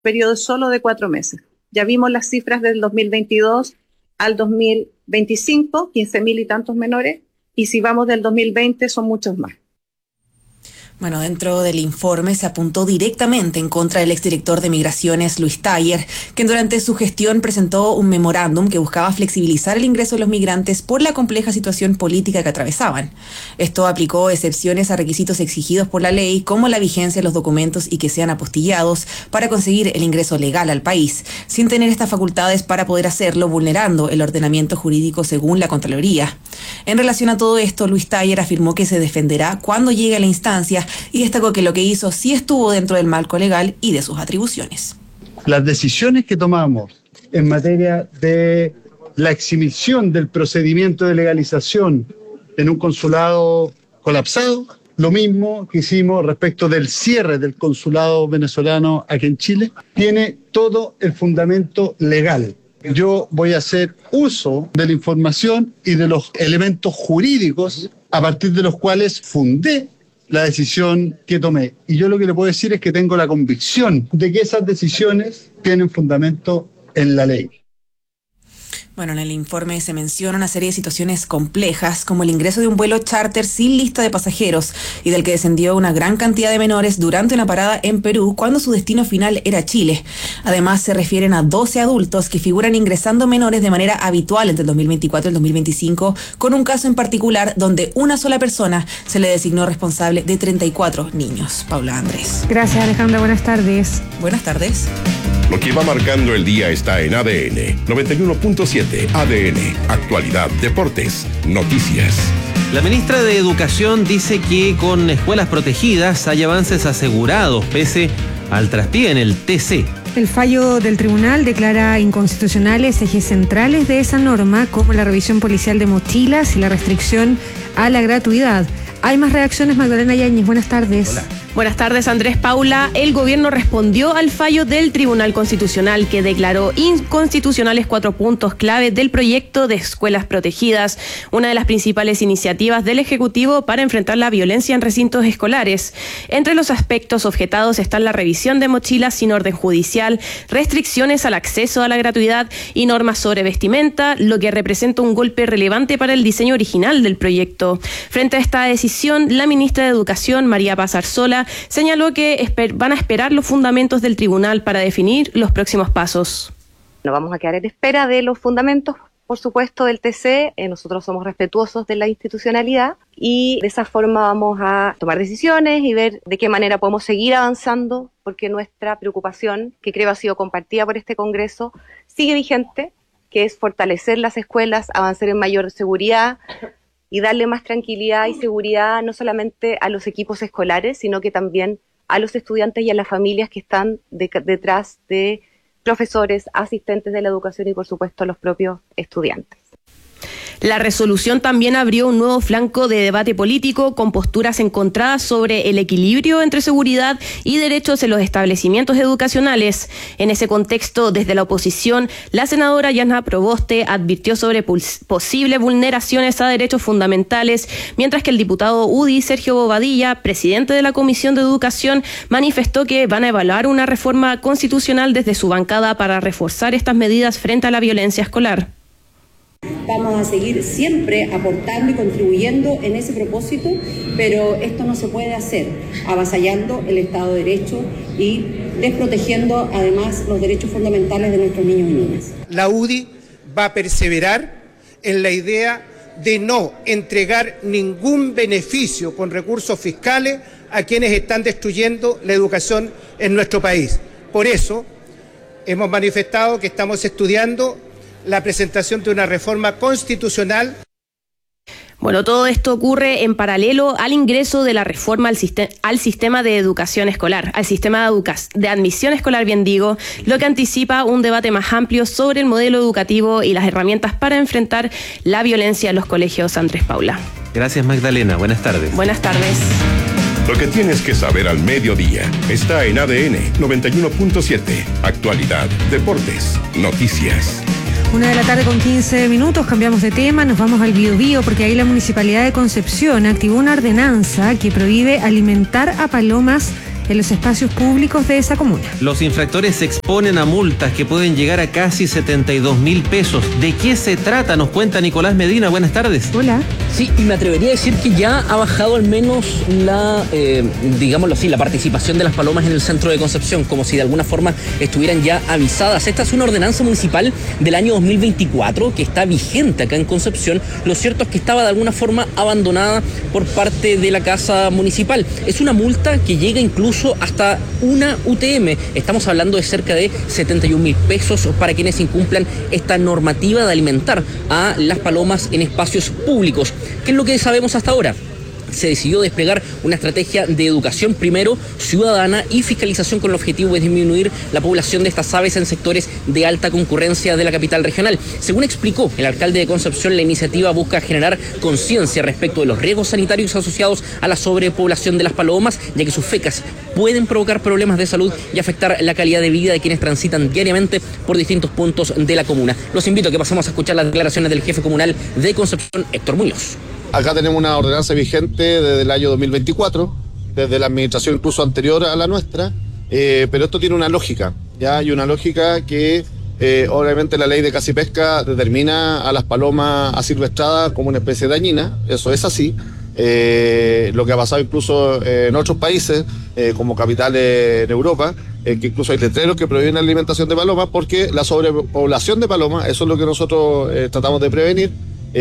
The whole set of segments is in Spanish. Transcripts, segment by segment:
periodo solo de 4 meses. Ya vimos las cifras del 2022 al 2025, 15.000 y tantos menores, y si vamos del 2020 son muchos más. Bueno, dentro del informe se apuntó directamente en contra del exdirector de Migraciones, Luis Tayer, quien durante su gestión presentó un memorándum que buscaba flexibilizar el ingreso de los migrantes por la compleja situación política que atravesaban. Esto aplicó excepciones a requisitos exigidos por la ley, como la vigencia de los documentos y que sean apostillados para conseguir el ingreso legal al país, sin tener estas facultades para poder hacerlo, vulnerando el ordenamiento jurídico según la Contraloría. En relación a todo esto, Luis Tayer afirmó que se defenderá cuando llegue a la instancia y destacó que lo que hizo sí estuvo dentro del marco legal y de sus atribuciones. Las decisiones que tomamos en materia de la exhibición del procedimiento de legalización en un consulado colapsado, lo mismo que hicimos respecto del cierre del consulado venezolano aquí en Chile, tiene todo el fundamento legal. Yo voy a hacer uso de la información y de los elementos jurídicos a partir de los cuales fundé la decisión que tomé. Y yo lo que le puedo decir es que tengo la convicción de que esas decisiones tienen fundamento en la ley. Bueno, en el informe se menciona una serie de situaciones complejas, como el ingreso de un vuelo charter sin lista de pasajeros y del que descendió una gran cantidad de menores durante una parada en Perú cuando su destino final era Chile. Además, se refieren a 12 adultos que figuran ingresando menores de manera habitual entre el 2024 y el 2025, con un caso en particular donde una sola persona se le designó responsable de 34 niños. Paula Andrés. Gracias, Alejandra. Buenas tardes. Buenas tardes. Lo que va marcando el día está en ADN 91.7. ADN, actualidad, deportes, noticias. La ministra de Educación dice que con escuelas protegidas hay avances asegurados pese al traspié en el TC. El fallo del tribunal declara inconstitucionales ejes centrales de esa norma, como la revisión policial de mochilas y la restricción a la gratuidad. Hay más reacciones, Magdalena Yáñez. Buenas tardes. Hola. Buenas tardes, Andrés. Paula. El gobierno respondió al fallo del Tribunal Constitucional que declaró inconstitucionales 4 puntos clave del proyecto de escuelas protegidas, una de las principales iniciativas del Ejecutivo para enfrentar la violencia en recintos escolares. Entre los aspectos objetados están la revisión de mochilas sin orden judicial, restricciones al acceso a la gratuidad y normas sobre vestimenta, lo que representa un golpe relevante para el diseño original del proyecto. Frente a esta decisión, la ministra de Educación, María Paz Arzola, señaló que van a esperar los fundamentos del tribunal para definir los próximos pasos. No vamos a quedar en espera de los fundamentos, por supuesto, del TC. Nosotros somos respetuosos de la institucionalidad y de esa forma vamos a tomar decisiones y ver de qué manera podemos seguir avanzando, porque nuestra preocupación, que creo ha sido compartida por este Congreso, sigue vigente, que es fortalecer las escuelas, avanzar en mayor seguridad y darle más tranquilidad y seguridad no solamente a los equipos escolares, sino que también a los estudiantes y a las familias que están detrás de profesores, asistentes de la educación y, por supuesto, los propios estudiantes. La resolución también abrió un nuevo flanco de debate político con posturas encontradas sobre el equilibrio entre seguridad y derechos en los establecimientos educacionales. En ese contexto, desde la oposición, la senadora Yana Proboste advirtió sobre posibles vulneraciones a derechos fundamentales, mientras que el diputado UDI, Sergio Bobadilla, presidente de la Comisión de Educación, manifestó que van a evaluar una reforma constitucional desde su bancada para reforzar estas medidas frente a la violencia escolar. Vamos a seguir siempre aportando y contribuyendo en ese propósito, pero esto no se puede hacer avasallando el Estado de Derecho y desprotegiendo además los derechos fundamentales de nuestros niños y niñas. La UDI va a perseverar en la idea de no entregar ningún beneficio con recursos fiscales a quienes están destruyendo la educación en nuestro país. Por eso hemos manifestado que estamos estudiando la presentación de una reforma constitucional. Bueno, todo esto ocurre en paralelo al ingreso de la reforma al sistema de educación escolar, al sistema de admisión escolar, bien digo, lo que anticipa un debate más amplio sobre el modelo educativo y las herramientas para enfrentar la violencia en los colegios. Andrés, Paula. Gracias, Magdalena. Buenas tardes. Buenas tardes. Lo que tienes que saber al mediodía está en ADN 91.7. Actualidad, deportes, noticias. 1:15 p.m, cambiamos de tema, nos vamos al Biobío porque ahí la Municipalidad de Concepción activó una ordenanza que prohíbe alimentar a palomas en los espacios públicos de esa comuna. Los infractores se exponen a multas que pueden llegar a casi 72.000 pesos. ¿De qué se trata? Nos cuenta Nicolás Medina. Buenas tardes. Hola. Sí, y me atrevería a decir que ya ha bajado al menos digámoslo así, la participación de las palomas en el centro de Concepción, como si de alguna forma estuvieran ya avisadas. Esta es una ordenanza municipal del año 2024 que está vigente acá en Concepción. Lo cierto es que estaba de alguna forma abandonada por parte de la Casa Municipal. Es una multa que llega incluso hasta una UTM. Estamos hablando de cerca de 71.000 pesos para quienes incumplan esta normativa de alimentar a las palomas en espacios públicos. ¿Qué es lo que sabemos hasta ahora? Se decidió desplegar una estrategia de educación primero ciudadana y fiscalización con el objetivo de disminuir la población de estas aves en sectores de alta concurrencia de la capital regional. Según explicó el alcalde de Concepción, la iniciativa busca generar conciencia respecto de los riesgos sanitarios asociados a la sobrepoblación de las palomas, ya que sus fecas pueden provocar problemas de salud y afectar la calidad de vida de quienes transitan diariamente por distintos puntos de la comuna. Los invito a que pasemos a escuchar las declaraciones del jefe comunal de Concepción, Héctor Muñoz. Acá tenemos una ordenanza vigente desde el año 2024, desde la administración incluso anterior a la nuestra, pero esto tiene una lógica, ¿ya? Hay una lógica que obviamente la ley de caza y pesca determina a las palomas asilvestradas como una especie dañina, eso es así. Lo que ha pasado incluso en otros países, como capitales en Europa, que incluso hay letreros que prohíben la alimentación de palomas porque la sobrepoblación de palomas, eso es lo que nosotros tratamos de prevenir.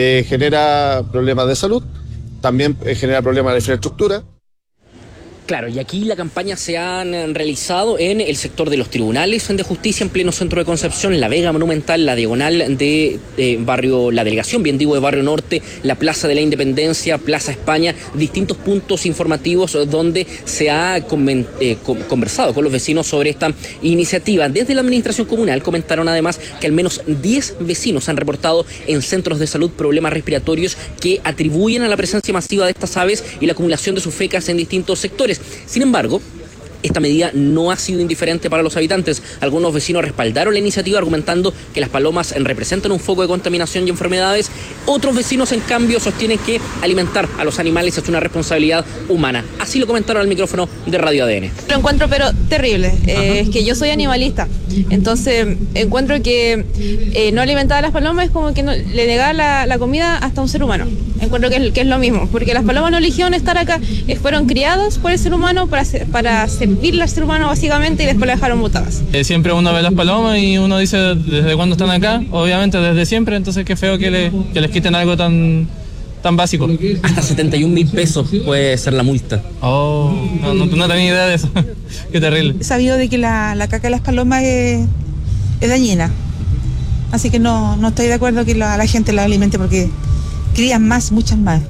Genera problemas de salud, también genera problemas de infraestructura. Claro, y aquí la campaña se han realizado en el sector de los tribunales de justicia en pleno centro de Concepción, la Vega Monumental, la diagonal de barrio, la delegación, bien digo, de Barrio Norte, la Plaza de la Independencia, Plaza España, distintos puntos informativos donde se ha conversado con los vecinos sobre esta iniciativa. Desde la administración comunal comentaron además que al menos 10 vecinos han reportado en centros de salud problemas respiratorios que atribuyen a la presencia masiva de estas aves y la acumulación de sus fecas en distintos sectores. Sin embargo, esta medida no ha sido indiferente para los habitantes. Algunos vecinos respaldaron la iniciativa argumentando que las palomas representan un foco de contaminación y enfermedades. Otros vecinos, en cambio, sostienen que alimentar a los animales es una responsabilidad humana. Así lo comentaron al micrófono de Radio ADN. Lo encuentro pero terrible. Es que yo soy animalista. Entonces encuentro que no alimentar a las palomas es como que no, le negar la comida hasta a un ser humano. Encuentro que es lo mismo, porque las palomas no eligieron estar acá, fueron criadas por el ser humano para servirle al ser humano básicamente y después la dejaron botadas. Siempre uno ve las palomas y uno dice desde cuándo están acá, obviamente desde siempre, entonces qué feo que les quiten algo tan básico. Hasta 71.000 pesos puede ser la multa. Oh, no tenía idea de eso. Qué terrible. He sabido de que la caca de las palomas es dañina, así que no estoy de acuerdo que la gente la alimente porque crían muchas más.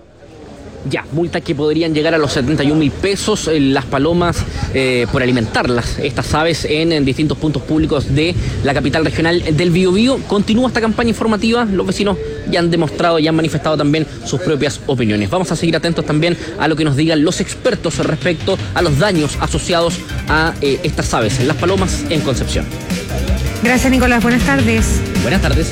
Ya, multas que podrían llegar a los 71.000 pesos, las palomas por alimentarlas, estas aves en distintos puntos públicos de la capital regional del Biobío. Continúa esta campaña informativa, los vecinos ya han demostrado y han manifestado también sus propias opiniones. Vamos a seguir atentos también a lo que nos digan los expertos respecto a los daños asociados a estas aves, las palomas en Concepción. Gracias, Nicolás. Buenas tardes. Buenas tardes.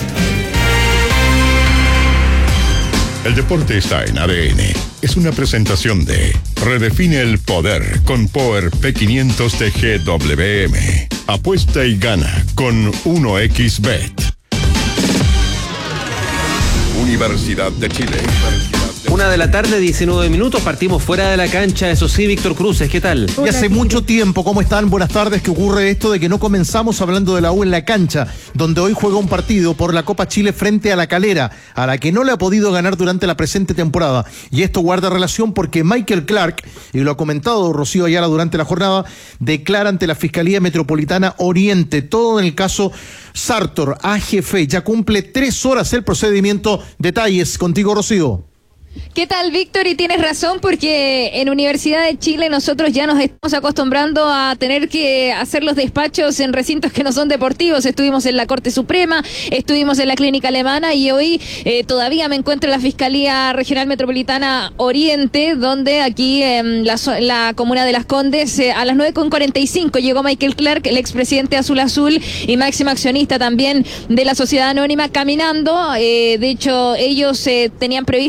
El deporte está en ADN. Es una presentación de Redefine el poder con Power P500 de GWM. Apuesta y gana con 1xBet. Universidad de Chile. 1:00 19 partimos fuera de la cancha, eso sí, Víctor Cruces, ¿qué tal? Y hace mucho tiempo, ¿cómo están? Buenas tardes, que ocurre esto de que no comenzamos hablando de la U en la cancha, donde hoy juega un partido por la Copa Chile frente a La Calera, a la que no le ha podido ganar durante la presente temporada. Y esto guarda relación porque Michael Clark, y lo ha comentado Rocío Ayala durante la jornada, declara ante la Fiscalía Metropolitana Oriente, todo en el caso Sartor, AGF. Ya cumple 3 horas el procedimiento. Detalles contigo, Rocío. ¿Qué tal, Víctor? Y tienes razón, porque en Universidad de Chile nosotros ya nos estamos acostumbrando a tener que hacer los despachos en recintos que no son deportivos. Estuvimos en la Corte Suprema, estuvimos en la Clínica Alemana y hoy todavía me encuentro en la Fiscalía Regional Metropolitana Oriente, donde aquí en la comuna de Las Condes a las 9:45 llegó Michael Clark, el expresidente Azul Azul y máximo accionista también de la Sociedad Anónima, caminando. De hecho, ellos tenían previsto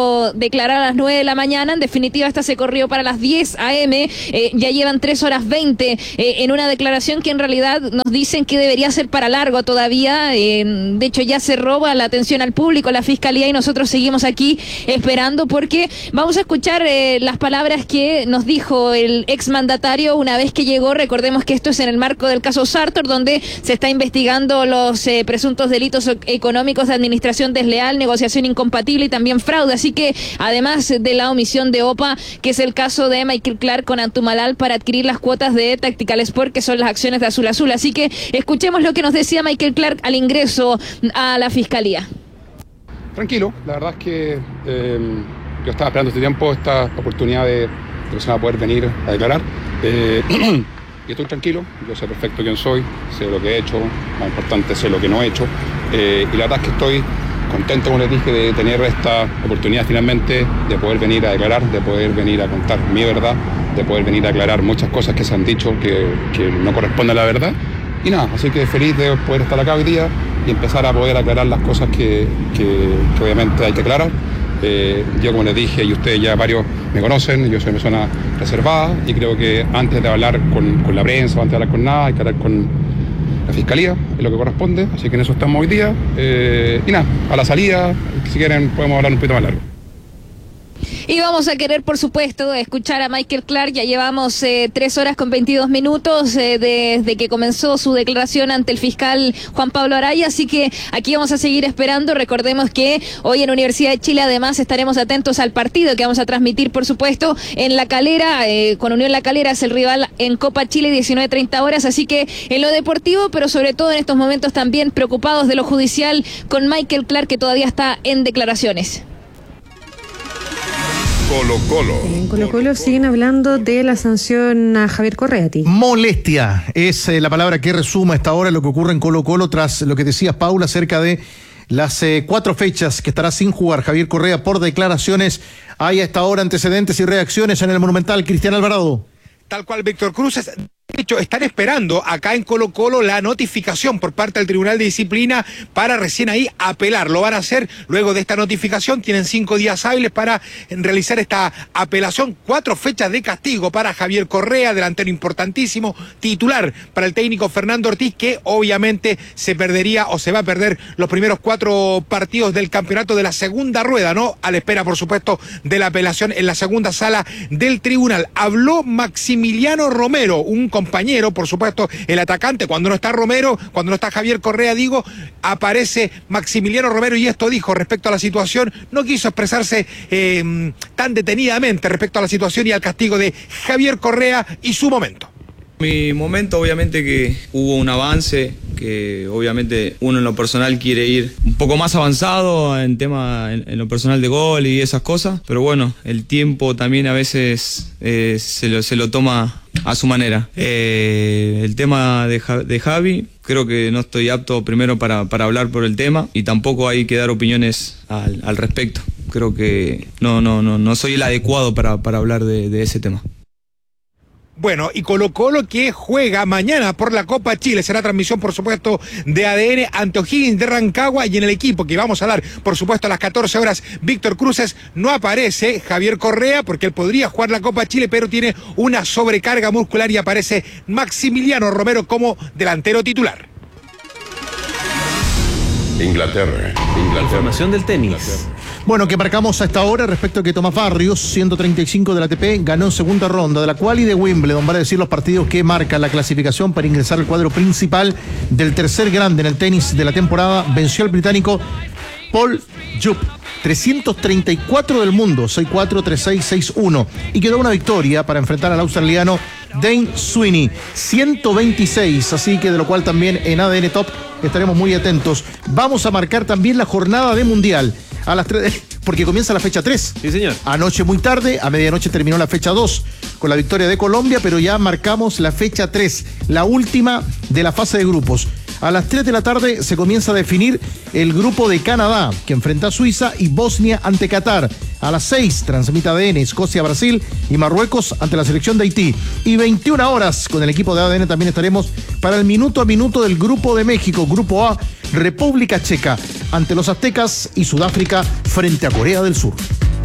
debió declarar a las 9 de la mañana. En definitiva, esta se corrió para las 10 a.m. Ya llevan 3 horas 20 en una declaración que en realidad nos dicen que debería ser para largo todavía. De hecho, ya se roba la atención al público, la Fiscalía, y nosotros seguimos aquí esperando porque vamos a escuchar las palabras que nos dijo el exmandatario una vez que llegó. Recordemos que esto es en el marco del caso Sartor, donde se está investigando los presuntos delitos económicos de administración desleal, negociación incompatible y también fraude. Así que, además de la omisión de OPA, que es el caso de Michael Clark con Antumalal para adquirir las cuotas de Tactical Sport, que son las acciones de Azul Azul. Así que escuchemos lo que nos decía Michael Clark al ingreso a la Fiscalía. Tranquilo, la verdad es que yo estaba esperando este tiempo esta oportunidad de que se va a poder venir a declarar. Y estoy tranquilo, yo sé perfecto quién soy, sé lo que he hecho, más importante, sé lo que no he hecho. Y la verdad es que estoy contento, como les dije, de tener esta oportunidad finalmente de poder venir a declarar, de poder venir a contar mi verdad, de poder venir a aclarar muchas cosas que se han dicho que no corresponden a la verdad. Y nada, así que feliz de poder estar acá hoy día y empezar a poder aclarar las cosas que obviamente hay que aclarar. Yo, como les dije, y ustedes ya varios me conocen, yo soy una persona reservada y creo que antes de hablar con la prensa, antes de hablar con nada, hay que hablar con la Fiscalía, es lo que corresponde, así que en eso estamos hoy día. Y nada, a la salida, si quieren, podemos hablar un poquito más largo. Y vamos a querer, por supuesto, escuchar a Michael Clark. Ya llevamos 3 horas con 22 minutos desde que comenzó su declaración ante el fiscal Juan Pablo Araya, así que aquí vamos a seguir esperando. Recordemos que hoy en Universidad de Chile además estaremos atentos al partido que vamos a transmitir, por supuesto, en La Calera, con Unión La Calera es el rival en Copa Chile, 19:30 horas, así que en lo deportivo, pero sobre todo en estos momentos también preocupados de lo judicial con Michael Clark, que todavía está en declaraciones. En Colo-Colo siguen hablando de la sanción a Javier Correa. Molestia es la palabra que resume hasta ahora lo que ocurre en Colo-Colo tras lo que decías, Paula, acerca de las 4 fechas que estará sin jugar Javier Correa por declaraciones. Hay hasta ahora antecedentes y reacciones en el Monumental. Cristian Alvarado. Tal cual, Víctor Cruz. De hecho, están esperando acá en Colo-Colo la notificación por parte del Tribunal de Disciplina para recién ahí apelar. Lo van a hacer luego de esta notificación. Tienen 5 días hábiles para realizar esta apelación. 4 fechas de castigo para Javier Correa, delantero importantísimo, titular para el técnico Fernando Ortiz, que obviamente se perdería o se va a perder los primeros 4 partidos del campeonato de la segunda rueda, ¿no? A la espera, por supuesto, de la apelación en la segunda sala del tribunal. Habló Maximiliano Romero, un compañero, por supuesto, el atacante. Cuando no está Romero, cuando no está Javier Correa, digo, aparece Maximiliano Romero y esto dijo respecto a la situación. No quiso expresarse tan detenidamente respecto a la situación y al castigo de Javier Correa y su momento. Mi momento, obviamente que hubo un avance, que obviamente uno en lo personal quiere ir un poco más avanzado en en lo personal de gol y esas cosas, pero bueno, el tiempo también a veces se lo toma a su manera. El tema de Javi, creo que no estoy apto primero para hablar por el tema y tampoco hay que dar opiniones al respecto. Creo que no soy el adecuado para hablar de ese tema. Bueno, y Colo-Colo que juega mañana por la Copa Chile. Será transmisión, por supuesto, de ADN ante O'Higgins de Rancagua. Y en el equipo que vamos a dar, por supuesto, a las 14 horas, Víctor Cruces, no aparece Javier Correa, porque él podría jugar la Copa Chile, pero tiene una sobrecarga muscular y aparece Maximiliano Romero como delantero titular. Inglaterra. Información del tenis. Bueno, que marcamos a esta hora respecto a que Tomás Barrios, 135 de la ATP, ganó en segunda ronda de la quali de Wimbledon. Vale decir los partidos que marcan la clasificación para ingresar al cuadro principal del tercer grande en el tenis de la temporada. Venció al británico Paul Jupp, 334 del mundo, 6-4, 3-6, 6-1. Y quedó una victoria para enfrentar al australiano Dane Sweeney, 126. Así que de lo cual también en ADN Top estaremos muy atentos. Vamos a marcar también la jornada de Mundial a las 3, porque comienza la fecha 3. Sí, señor. Anoche muy tarde, a medianoche terminó la fecha 2 con la victoria de Colombia, pero ya marcamos la fecha 3, la última de la fase de grupos. A las 3 de la tarde se comienza a definir el grupo de Canadá, que enfrenta a Suiza, y Bosnia ante Qatar. A las 6 transmite ADN, Escocia, Brasil y Marruecos ante la selección de Haití. Y 21 horas con el equipo de ADN también estaremos para el minuto a minuto del grupo de México, grupo A, República Checa ante los aztecas y Sudáfrica frente a Corea del Sur.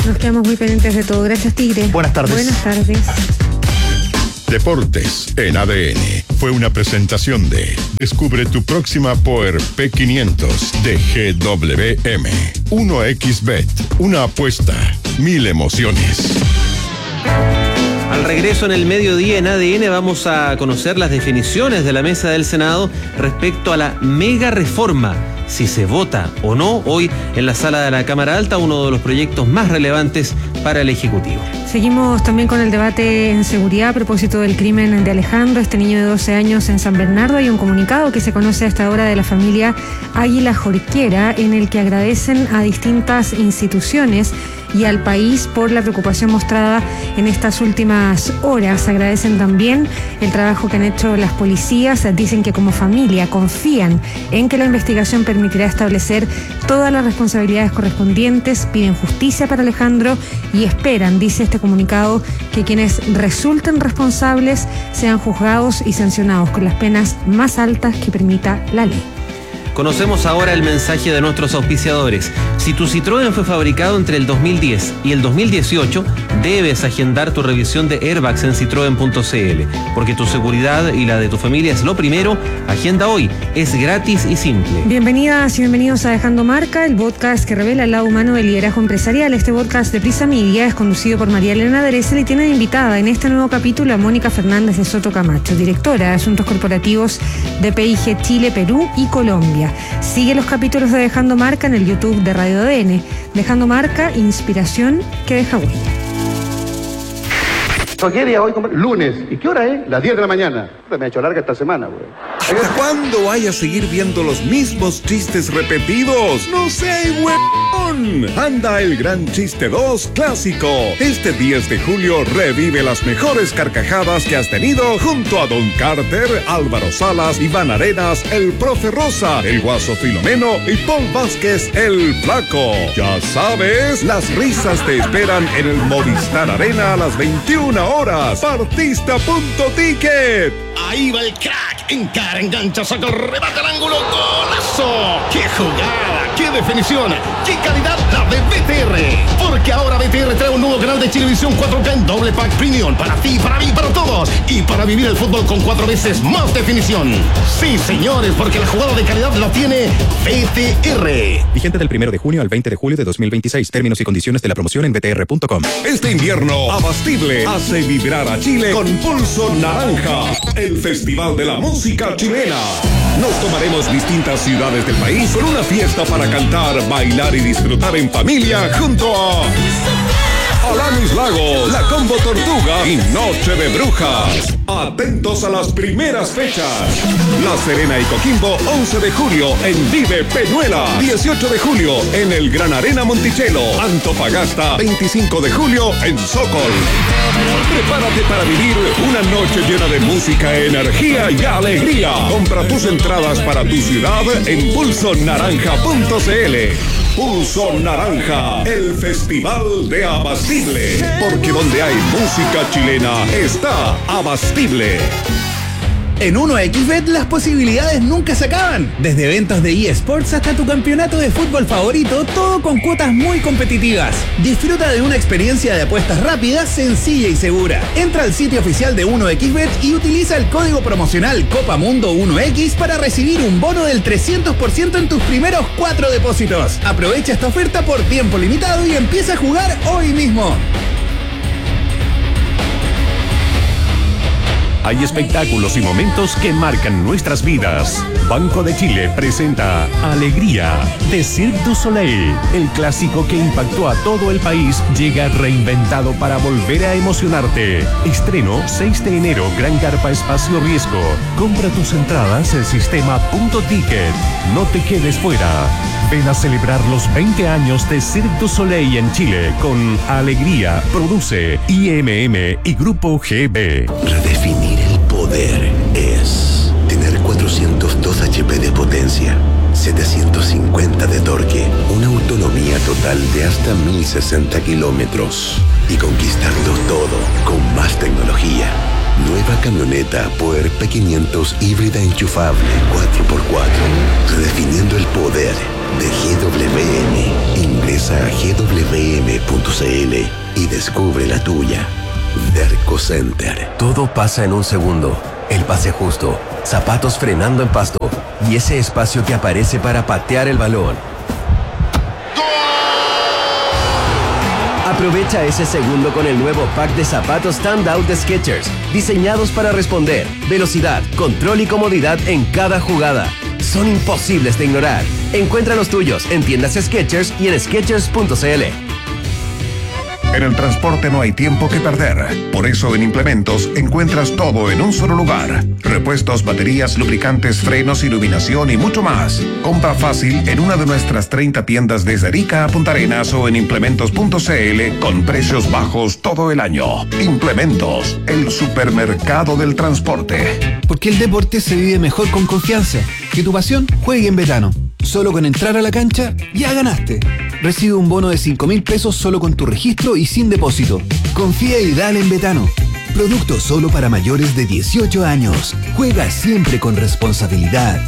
Nos quedamos muy pendientes de todo. Gracias, Tigre. Buenas tardes. Buenas tardes. Deportes en ADN fue una presentación de Descubre tu próxima Power P500 de GWM. 1xBet, una apuesta, 1000 emociones. Al regreso en el mediodía en ADN vamos a conocer las definiciones de la mesa del Senado respecto a la mega reforma. Si se vota o no hoy en la sala de la Cámara Alta, uno de los proyectos más relevantes para el Ejecutivo. Seguimos también con el debate en seguridad a propósito del crimen de Alejandro, este niño de 12 años en San Bernardo. Hay un comunicado que se conoce a esta hora de la familia Águila Jorquera en el que agradecen a distintas instituciones y al país por la preocupación mostrada en estas últimas horas. Agradecen también el trabajo que han hecho las policías. Dicen que como familia confían en que la investigación permitirá establecer todas las responsabilidades correspondientes. Piden justicia para Alejandro y esperan, dice este comunicado, que quienes resulten responsables sean juzgados y sancionados con las penas más altas que permita la ley. Conocemos ahora el mensaje de nuestros auspiciadores. Si tu Citroën fue fabricado entre el 2010 y el 2018, debes agendar tu revisión de airbags en citroen.cl. Porque tu seguridad y la de tu familia es lo primero. Agenda hoy. Es gratis y simple. Bienvenidas y bienvenidos a Dejando Marca, el podcast que revela el lado humano del liderazgo empresarial. Este podcast de Prisa Media es conducido por María Elena Dresel y tiene de invitada en este nuevo capítulo a Mónica Fernández de Soto Camacho, directora de Asuntos Corporativos de PIG Chile, Perú y Colombia. Sigue los capítulos de Dejando Marca en el YouTube de Radio ADN. Dejando Marca, inspiración que deja huella. ¿Qué día hoy? Lunes. ¿Y qué hora es? Las 10 de la mañana. Me ha hecho larga esta semana, güey. ¿Hasta cuándo vaya a seguir viendo los mismos chistes repetidos? ¡No sé, huevón! Anda el Gran Chiste 2 Clásico. Este 10 de julio revive las mejores carcajadas que has tenido junto a Don Carter, Álvaro Salas, Iván Arenas, el Profe Rosa, el Guaso Filomeno y Paul Vázquez, el Flaco. Ya sabes, las risas te esperan en el Movistar Arena a las 21 horas. Partista.ticket. Ahí va el crack. Encara, engancha, saca, remata al ángulo. ¡Golazo! ¡Qué jugada! ¡Qué definición! ¡Qué calidad la de BTR! Porque ahora BTR trae un nuevo canal de Chilevisión 4K en doble pack premium. Para ti, para mí, para todos. Y para vivir el fútbol con 4 veces más definición. Sí, señores, porque la jugada de calidad la tiene BTR. Vigente del 1 de junio al 20 de julio de 2026. Términos y condiciones de la promoción en btr.com. Este invierno, Abastible hace vibrar a Chile con Pulso Naranja, el festival de la música chilena. Nos tomaremos distintas ciudades del país con una fiesta para cantar, bailar y disfrutar en familia junto a Alanis Lagos, La Combo Tortuga y Noche de Brujas. Atentos a las primeras fechas. La Serena y Coquimbo, 11 de julio en Vive Peñuela. 18 de julio en el Gran Arena Monticello. Antofagasta, 25 de julio en Sokol. Prepárate para vivir una noche llena de música, energía y alegría. Compra tus entradas para tu ciudad en pulsonaranja.cl. Pulso Naranja, el festival de Abastible. Porque donde hay música chilena está Abastible. En 1xBet las posibilidades nunca se acaban. Desde eventos de eSports hasta tu campeonato de fútbol favorito, todo con cuotas muy competitivas. Disfruta de una experiencia de apuestas rápida, sencilla y segura. Entra al sitio oficial de 1xBet y utiliza el código promocional COPAMUNDO1X para recibir un bono del 300% en tus primeros 4 depósitos. Aprovecha esta oferta por tiempo limitado y empieza a jugar hoy mismo. Hay espectáculos y momentos que marcan nuestras vidas. Banco de Chile presenta Alegría de Cirque du Soleil. El clásico que impactó a todo el país llega reinventado para volver a emocionarte. Estreno 6 de enero, Gran Carpa Espacio Riesgo. Compra tus entradas en sistema.ticket. No te quedes fuera. Ven a celebrar los 20 años de Cirque du Soleil en Chile con Alegría. Produce IMM y Grupo GB. Redefinir el poder es tener 402 HP de potencia, 750 de torque, una autonomía total de hasta 1060 kilómetros y conquistarlo todo con más tecnología. Nueva camioneta Power P500 híbrida enchufable 4x4. Redefiniendo el poder de GWM. Ingresa a gwm.cl y descubre la tuya. Derco Center. Todo pasa en un segundo. El pase justo, zapatos frenando en pasto y ese espacio que aparece para patear el balón. Aprovecha ese segundo con el nuevo pack de zapatos Standout de Skechers, diseñados para responder, velocidad, control y comodidad en cada jugada. Son imposibles de ignorar. Encuentra los tuyos en tiendas Skechers y en Skechers.cl. En el transporte no hay tiempo que perder. Por eso en Implementos encuentras todo en un solo lugar. Repuestos, baterías, lubricantes, frenos, iluminación y mucho más. Compra fácil en una de nuestras 30 tiendas desde Arica a Punta Arenas o en implementos.cl con precios bajos todo el año. Implementos, el supermercado del transporte. Porque el deporte se vive mejor con confianza. Que tu pasión juegue en Betano. Solo con entrar a la cancha, ya ganaste. Recibe un bono de 5.000 pesos solo con tu registro y sin depósito. Confía y dale en Betano. Producto solo para mayores de 18 años. Juega siempre con responsabilidad.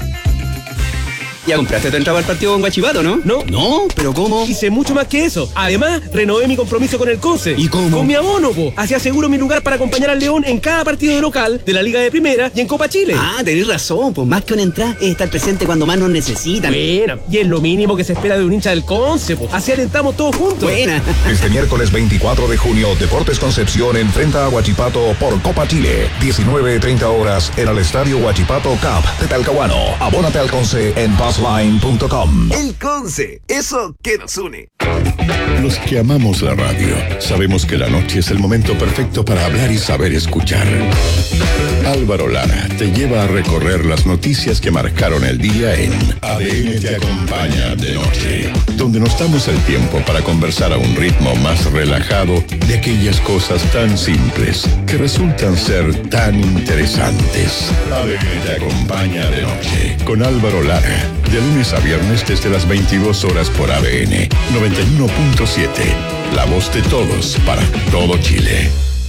Ya compraste tu entrada al partido con Guachipato, ¿no? No, pero ¿cómo? Hice mucho más que eso. Además, renové mi compromiso con el Conce. ¿Y cómo? Con mi abono, po. Así aseguro mi lugar para acompañar al León en cada partido de local de la Liga de Primera y en Copa Chile. Ah, tenés razón, pues más que una entrada es estar presente cuando más nos necesitan. Buena, y es lo mínimo que se espera de un hincha del Conce, po. Así alentamos todos juntos. Buena. Este miércoles 24 de junio, Deportes Concepción enfrenta a Huachipato por Copa Chile. 19:30 horas en el Estadio Huachipato Cup de Talcahuano. Abónate al Conce en passline.com. El Conce, eso que nos une. Los que amamos la radio, sabemos que la noche es el momento perfecto para hablar y saber escuchar. Álvaro Lara te lleva a recorrer las noticias que marcaron el día en ADN te acompaña de noche, donde nos damos el tiempo para conversar a un ritmo más relajado de aquellas cosas tan simples que resultan ser tan interesantes. ADN te acompaña de noche con Álvaro Lara, de lunes a viernes desde las 22 horas por ADN 91.7, la voz de todos para todo Chile.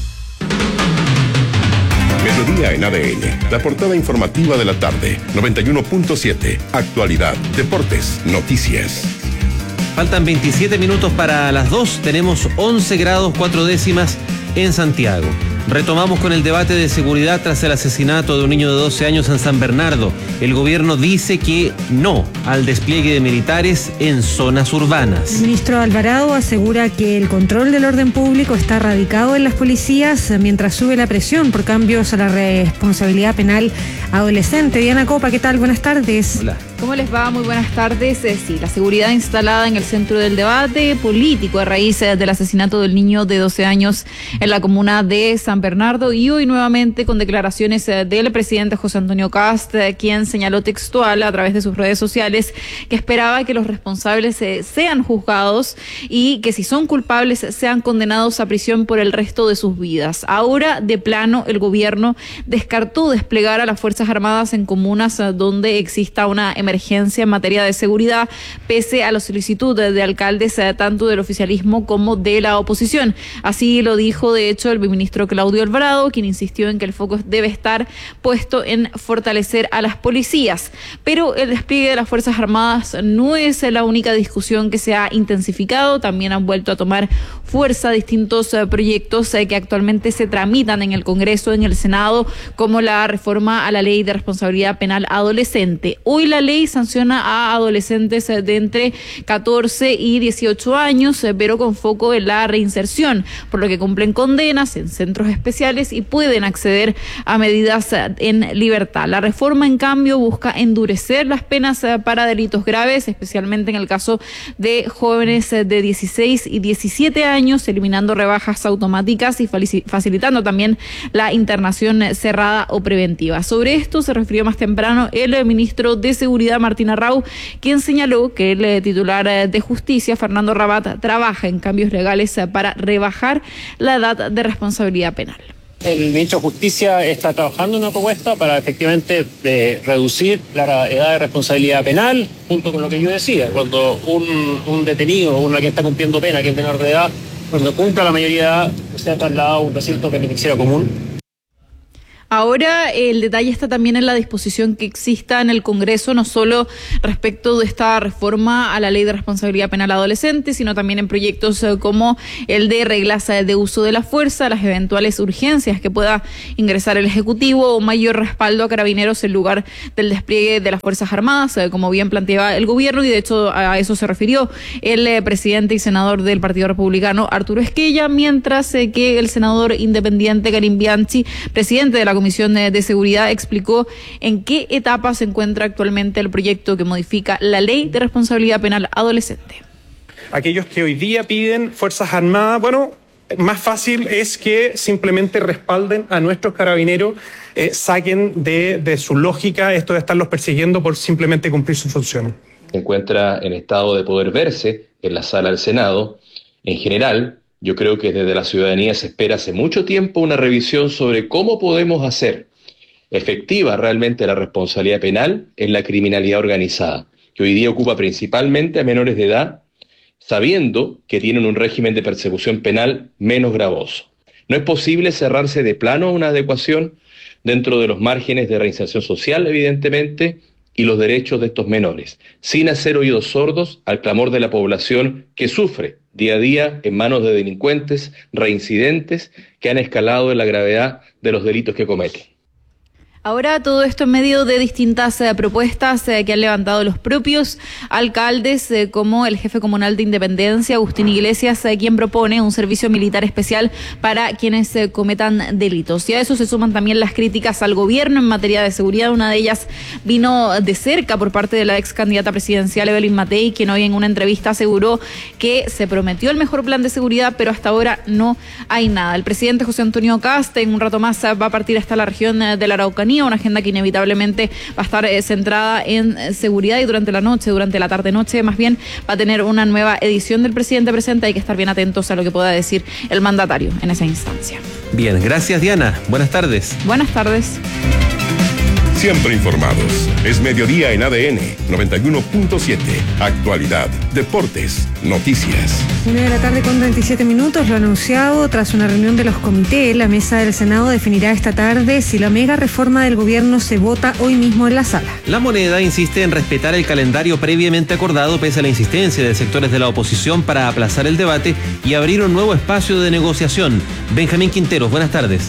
Mediodía en ADN, la portada informativa de la tarde, 91.7, actualidad, deportes, noticias. Faltan 27 minutos para las 2, tenemos 11 grados 4 décimas en Santiago. Retomamos con el debate de seguridad tras el asesinato de un niño de 12 años en San Bernardo. El gobierno dice que no al despliegue de militares en zonas urbanas. El ministro Alvarado asegura que el control del orden público está radicado en las policías mientras sube la presión por cambios a la responsabilidad penal adolescente. Diana Copa, ¿qué tal? Buenas tardes. Hola. ¿Cómo les va? Muy buenas tardes. Sí, la seguridad instalada en el centro del debate político a raíz del asesinato del niño de 12 años en la comuna de San Bernardo, y hoy nuevamente con declaraciones del presidente José Antonio Kast, quien señaló textual a través de sus redes sociales que esperaba que los responsables sean juzgados y que si son culpables sean condenados a prisión por el resto de sus vidas. Ahora, de plano, el gobierno descartó desplegar a las Fuerzas Armadas en comunas donde exista una emergencia en materia de seguridad, pese a la solicitud de alcaldes tanto del oficialismo como de la oposición. Así lo dijo, de hecho, el ministro Claudio Alvarado, quien insistió en que el foco debe estar puesto en fortalecer a las policías. Pero el despliegue de las Fuerzas Armadas no es la única discusión que se ha intensificado. También han vuelto a tomar fuerza distintos proyectos que actualmente se tramitan en el Congreso, en el Senado, como la reforma a la Ley de Responsabilidad Penal Adolescente. Hoy la ley sanciona a adolescentes de entre 14 y 18 años, pero con foco en la reinserción, por lo que cumplen condenas en centros especiales y pueden acceder a medidas en libertad. La reforma, en cambio, busca endurecer las penas para delitos graves, especialmente en el caso de jóvenes de 16 y 17 años, eliminando rebajas automáticas y facilitando también la internación cerrada o preventiva. Sobre esto se refirió más temprano el ministro de Seguridad, Martín Arrau, quien señaló que el titular de Justicia, Fernando Rabat, trabaja en cambios legales para rebajar la edad de responsabilidad penal. El ministro de Justicia está trabajando en una propuesta para efectivamente reducir la edad de responsabilidad penal, junto con lo que yo decía, cuando un detenido, uno que está cumpliendo pena, que es menor de edad, cuando cumpla la mayoría de edad, sea trasladado a un recinto penitenciario común. Ahora el detalle está también en la disposición que exista en el Congreso, no solo respecto de esta reforma a la Ley de Responsabilidad Penal Adolescente, sino también en proyectos como el de reglas de uso de la fuerza, las eventuales urgencias que pueda ingresar el Ejecutivo o mayor respaldo a Carabineros en lugar del despliegue de las Fuerzas Armadas, como bien planteaba el gobierno, y de hecho a eso se refirió el presidente y senador del Partido Republicano, Arturo Esquella, mientras que el senador independiente Karim Bianchi, presidente de la Comisión de Seguridad, explicó en qué etapa se encuentra actualmente el proyecto que modifica la Ley de Responsabilidad Penal Adolescente. Aquellos que hoy día piden Fuerzas Armadas, bueno, más fácil es que simplemente respalden a nuestros carabineros, saquen de su lógica esto de estarlos persiguiendo por simplemente cumplir sus funciones. Se encuentra en estado de poder verse en la sala del Senado. En general, yo creo que desde la ciudadanía se espera hace mucho tiempo una revisión sobre cómo podemos hacer efectiva realmente la responsabilidad penal en la criminalidad organizada, que hoy día ocupa principalmente a menores de edad, sabiendo que tienen un régimen de persecución penal menos gravoso. No es posible cerrarse de plano a una adecuación dentro de los márgenes de reinserción social, evidentemente, y los derechos de estos menores, sin hacer oídos sordos al clamor de la población que sufre día a día en manos de delincuentes reincidentes que han escalado en la gravedad de los delitos que cometen. Ahora todo esto en medio de distintas propuestas que han levantado los propios alcaldes, como el jefe comunal de Independencia, Agustín Iglesias, quien propone un servicio militar especial para quienes cometan delitos. Y a eso se suman también las críticas al gobierno en materia de seguridad. Una de ellas vino de cerca por parte de la ex candidata presidencial Evelyn Matei, quien hoy en una entrevista aseguró que se prometió el mejor plan de seguridad, pero hasta ahora no hay nada. El presidente José Antonio Kast en un rato más va a partir hasta la región de la Araucanía, una agenda que inevitablemente va a estar centrada en seguridad, y durante la tarde-noche más bien, va a tener una nueva edición del Presidente Presente. Hay que estar bien atentos a lo que pueda decir el mandatario en esa instancia. Bien, gracias Diana. Buenas tardes. Buenas tardes. Siempre informados. Es mediodía en ADN 91.7. Actualidad, deportes, noticias. 1:00 con 27 minutos. Lo anunciado tras una reunión de los comités, la mesa del Senado definirá esta tarde si la mega reforma del gobierno se vota hoy mismo en la sala. La Moneda insiste en respetar el calendario previamente acordado pese a la insistencia de sectores de la oposición para aplazar el debate y abrir un nuevo espacio de negociación. Benjamín Quinteros, buenas tardes.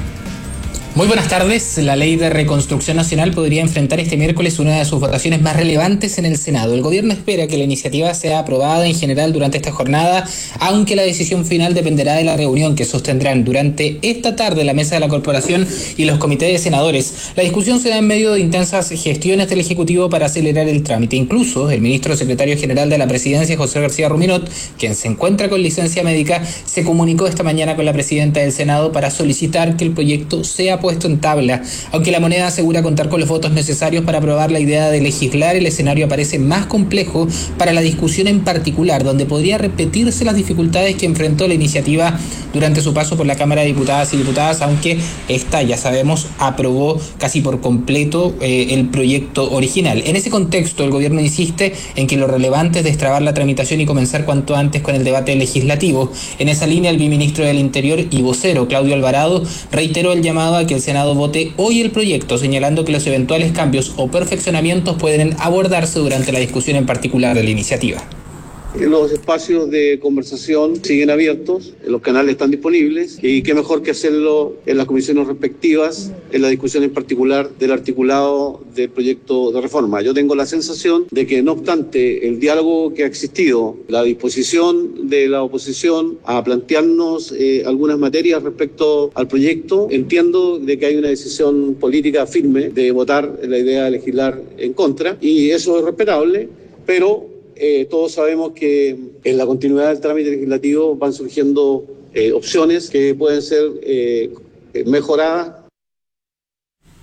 Muy buenas tardes. La Ley de Reconstrucción Nacional podría enfrentar este miércoles una de sus votaciones más relevantes en el Senado. El gobierno espera que la iniciativa sea aprobada en general durante esta jornada, aunque la decisión final dependerá de la reunión que sostendrán durante esta tarde la mesa de la corporación y los comités de senadores. La discusión se da en medio de intensas gestiones del Ejecutivo para acelerar el trámite. Incluso el ministro secretario general de la Presidencia, José García Ruminot, quien se encuentra con licencia médica, se comunicó esta mañana con la presidenta del Senado para solicitar que el proyecto sea puesto en tabla. Aunque la Moneda asegura contar con los votos necesarios para aprobar la idea de legislar, el escenario aparece más complejo para la discusión en particular, donde podría repetirse las dificultades que enfrentó la iniciativa durante su paso por la Cámara de Diputadas y Diputadas, aunque esta, ya sabemos, aprobó casi por completo el proyecto original. En ese contexto, el gobierno insiste en que lo relevante es destrabar la tramitación y comenzar cuanto antes con el debate legislativo. En esa línea, el viceministro del Interior y vocero, Claudio Alvarado, reiteró el llamado a que el Senado vote hoy el proyecto, señalando que los eventuales cambios o perfeccionamientos pueden abordarse durante la discusión en particular de la iniciativa. Los espacios de conversación siguen abiertos, los canales están disponibles, y qué mejor que hacerlo en las comisiones respectivas, en la discusión en particular del articulado del proyecto de reforma. Yo tengo la sensación de que, no obstante el diálogo que ha existido, la disposición de la oposición a plantearnos algunas materias respecto al proyecto, entiendo de que hay una decisión política firme de votar la idea de legislar en contra, y eso es respetable, pero todos sabemos que en la continuidad del trámite legislativo van surgiendo opciones que pueden ser mejoradas.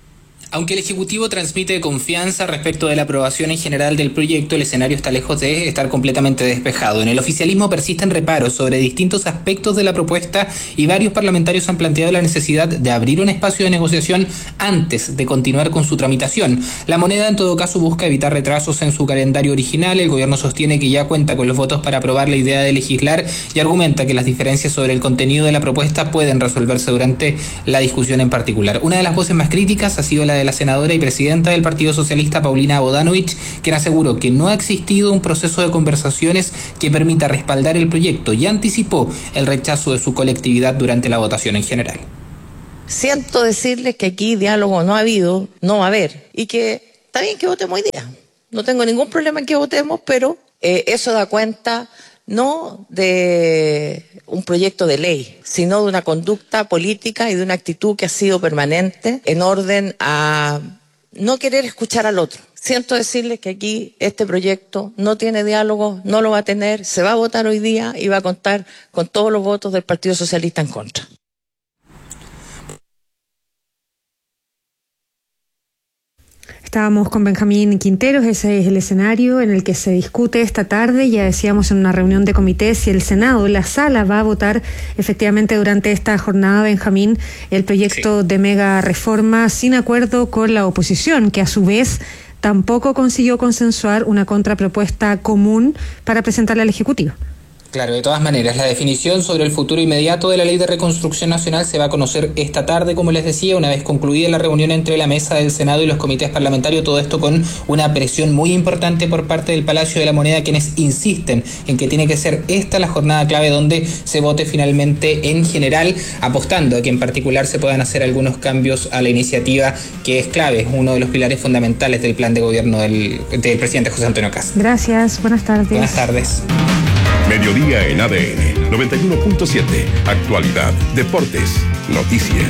Aunque el Ejecutivo transmite confianza respecto de la aprobación en general del proyecto, el escenario está lejos de estar completamente despejado. En el oficialismo persisten reparos sobre distintos aspectos de la propuesta y varios parlamentarios han planteado la necesidad de abrir un espacio de negociación antes de continuar con su tramitación. La Moneda, en todo caso, busca evitar retrasos en su calendario original. El gobierno sostiene que ya cuenta con los votos para aprobar la idea de legislar y argumenta que las diferencias sobre el contenido de la propuesta pueden resolverse durante la discusión en particular. Una de las voces más críticas ha sido la de la senadora y presidenta del Partido Socialista, Paulina Bodanovich, quien aseguró que no ha existido un proceso de conversaciones que permita respaldar el proyecto y anticipó el rechazo de su colectividad durante la votación en general. Siento decirles que aquí diálogo no ha habido, no va a haber, y que está bien que votemos hoy día. No tengo ningún problema en que votemos, pero eso da cuenta no de un proyecto de ley, sino de una conducta política y de una actitud que ha sido permanente en orden a no querer escuchar al otro. Siento decirles que aquí este proyecto no tiene diálogo, no lo va a tener, se va a votar hoy día y va a contar con todos los votos del Partido Socialista en contra. Estábamos con Benjamín Quinteros, ese es el escenario en el que se discute esta tarde. Ya decíamos en una reunión de comité si el Senado, la sala, va a votar efectivamente durante esta jornada, Benjamín, el proyecto de mega reforma sin acuerdo con la oposición, que a su vez tampoco consiguió consensuar una contrapropuesta común para presentarla al Ejecutivo. Claro, de todas maneras, la definición sobre el futuro inmediato de la Ley de Reconstrucción Nacional se va a conocer esta tarde, como les decía, una vez concluida la reunión entre la mesa del Senado y los comités parlamentarios, todo esto con una presión muy importante por parte del Palacio de la Moneda, quienes insisten en que tiene que ser esta la jornada clave donde se vote finalmente en general, apostando a que en particular se puedan hacer algunos cambios a la iniciativa, que es clave, uno de los pilares fundamentales del plan de gobierno del presidente José Antonio Kast. Gracias, buenas tardes. Buenas tardes. Mediodía en ADN 91.7. Actualidad, deportes, noticias.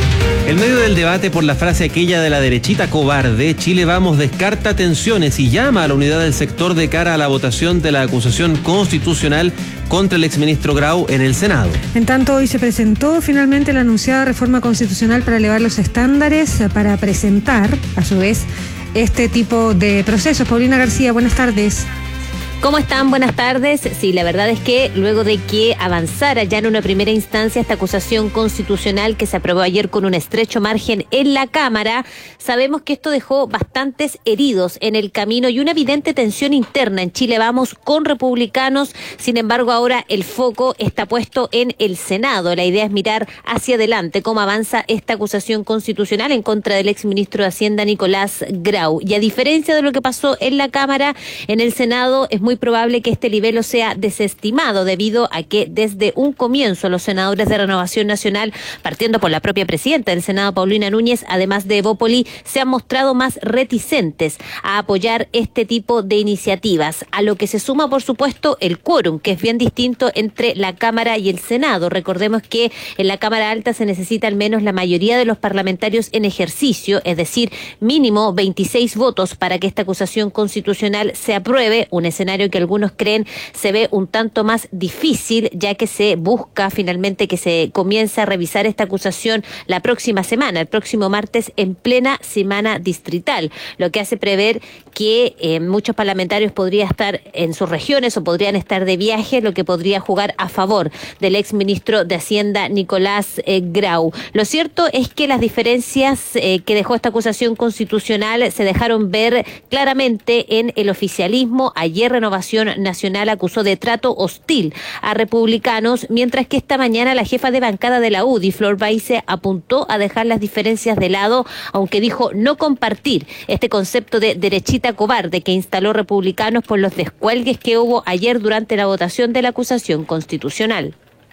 En medio del debate por la frase aquella de la derechita cobarde, Chile Vamos descarta tensiones y llama a la unidad del sector de cara a la votación de la acusación constitucional contra el exministro Grau en el Senado. En tanto, hoy se presentó finalmente la anunciada reforma constitucional para elevar los estándares para presentar, a su vez, este tipo de procesos. Paulina García, buenas tardes. ¿Cómo están? Buenas tardes. Sí, la verdad es que luego de que avanzara ya en una primera instancia esta acusación constitucional que se aprobó ayer con un estrecho margen en la Cámara, sabemos que esto dejó bastantes heridos en el camino y una evidente tensión interna en Chile Vamos con republicanos. Sin embargo, ahora el foco está puesto en el Senado. La idea es mirar hacia adelante cómo avanza esta acusación constitucional en contra del exministro de Hacienda Nicolás Grau. Y a diferencia de lo que pasó en la Cámara, en el Senado es muy probable que este libelo sea desestimado debido a que desde un comienzo los senadores de Renovación Nacional, partiendo por la propia presidenta del Senado, Paulina Núñez, además de Evópoli, se han mostrado más reticentes a apoyar este tipo de iniciativas, a lo que se suma, por supuesto, el quórum, que es bien distinto entre la Cámara y el Senado. Recordemos que en la Cámara Alta se necesita al menos la mayoría de los parlamentarios en ejercicio, es decir, mínimo 26 votos para que esta acusación constitucional se apruebe, un escenario que algunos creen se ve un tanto más difícil, ya que se busca finalmente que se comience a revisar esta acusación la próxima semana, el próximo martes, en plena semana distrital, lo que hace prever que muchos parlamentarios podrían estar en sus regiones o podrían estar de viaje, lo que podría jugar a favor del exministro de Hacienda Nicolás Grau. Lo cierto es que las diferencias que dejó esta acusación constitucional se dejaron ver claramente en el oficialismo. Ayer Renovación Nacional acusó de trato hostil a republicanos, mientras que esta mañana la jefa de bancada de la UDI, Flor Baize, apuntó a dejar las diferencias de lado, aunque dijo no compartir este concepto de derechita cobarde que instaló republicanos por los descuelgues que hubo ayer durante la votación de la acusación constitucional.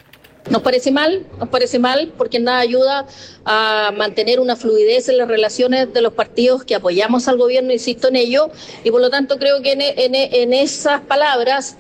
Nos parece mal porque nada ayuda a mantener una fluidez en las relaciones de los partidos que apoyamos al gobierno, insisto en ello, y por lo tanto creo que en esas palabras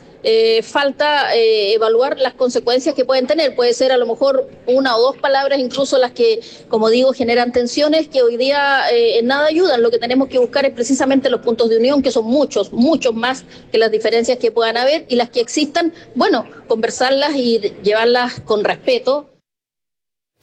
falta evaluar las consecuencias que pueden tener. Puede ser a lo mejor una o dos palabras incluso las que, como digo, generan tensiones que hoy día en nada ayudan. Lo que tenemos que buscar es precisamente los puntos de unión, que son muchos más que las diferencias que puedan haber, y las que existan, bueno, conversarlas y llevarlas con respeto.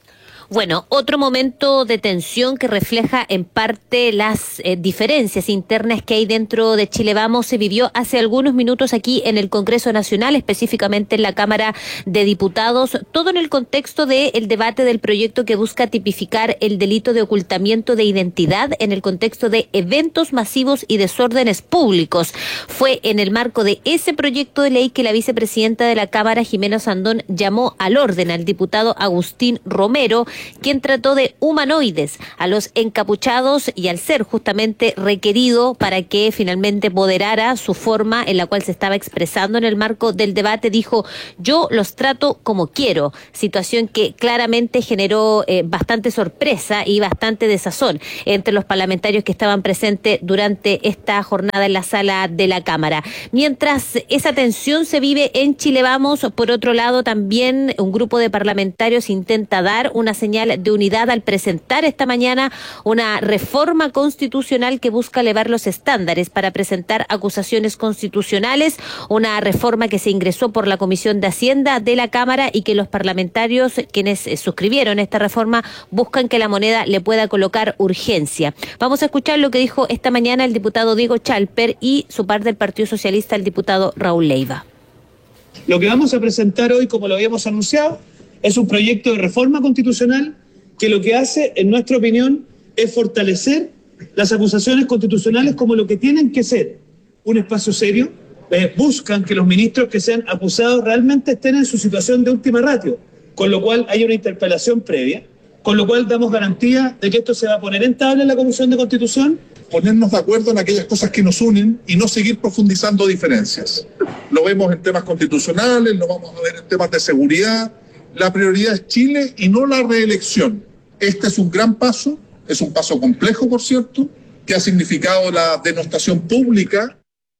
Bueno, otro momento de tensión que refleja en parte las diferencias internas que hay dentro de Chile Vamos se vivió hace algunos minutos aquí en el Congreso Nacional, específicamente en la Cámara de Diputados, todo en el contexto del debate del proyecto que busca tipificar el delito de ocultamiento de identidad en el contexto de eventos masivos y desórdenes públicos. Fue en el marco de ese proyecto de ley que la vicepresidenta de la Cámara, Jimena Sandón, llamó al orden al diputado Agustín Romero, quien trató de humanoides a los encapuchados y al ser justamente requerido para que finalmente moderara su forma en la cual se estaba expresando en el marco del debate, dijo: yo los trato como quiero, situación que claramente generó bastante sorpresa y bastante desazón entre los parlamentarios que estaban presentes durante esta jornada en la sala de la Cámara. Mientras esa tensión se vive en Chile Vamos, por otro lado también un grupo de parlamentarios intenta dar una señal de unidad al presentar esta mañana una reforma constitucional que busca elevar los estándares para presentar acusaciones constitucionales, una reforma que se ingresó por la Comisión de Hacienda de la Cámara y que los parlamentarios quienes suscribieron esta reforma buscan que la moneda le pueda colocar urgencia. Vamos a escuchar lo que dijo esta mañana el diputado Diego Chalper y su par del Partido Socialista, el diputado Raúl Leiva. Lo que vamos a presentar hoy, como lo habíamos anunciado, es un proyecto de reforma constitucional que lo que hace, en nuestra opinión, es fortalecer las acusaciones constitucionales como lo que tienen que ser: un espacio serio. Buscan que los ministros que sean acusados realmente estén en su situación de última ratio, con lo cual hay una interpelación previa, con lo cual damos garantía de que esto se va a poner en tabla en la Comisión de Constitución. Ponernos de acuerdo en aquellas cosas que nos unen y no seguir profundizando diferencias. Lo vemos en temas constitucionales, lo vamos a ver en temas de seguridad. La prioridad es Chile y no la reelección. Este es un gran paso, es un paso complejo, por cierto, que ha significado la denostación pública.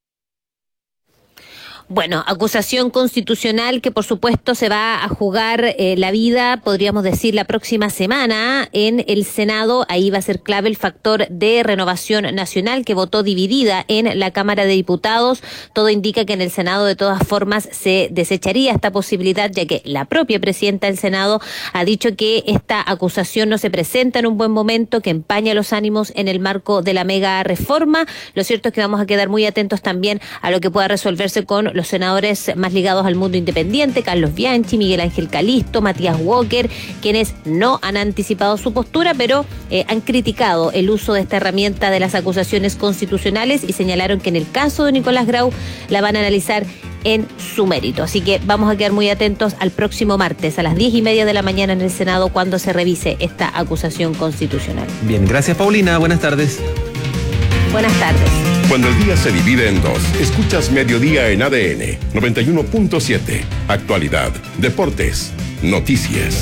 Bueno, acusación constitucional que por supuesto se va a jugar la vida, podríamos decir, la próxima semana en el Senado. Ahí va a ser clave el factor de Renovación Nacional, que votó dividida en la Cámara de Diputados. Todo indica que en el Senado de todas formas se desecharía esta posibilidad, ya que la propia presidenta del Senado ha dicho que esta acusación no se presenta en un buen momento, que empaña los ánimos en el marco de la mega reforma. Lo cierto es que vamos a quedar muy atentos también a lo que pueda resolverse con los senadores más ligados al mundo independiente, Carlos Bianchi, Miguel Ángel Calisto, Matías Walker, quienes no han anticipado su postura, pero han criticado el uso de esta herramienta de las acusaciones constitucionales y señalaron que en el caso de Nicolás Grau la van a analizar en su mérito. Así que vamos a quedar muy atentos al próximo martes a las 10:30 de la mañana en el Senado cuando se revise esta acusación constitucional. Bien, gracias Paulina, buenas tardes. Buenas tardes. Cuando el día se divide en dos, escuchas Mediodía en ADN 91.7. Actualidad, deportes, noticias.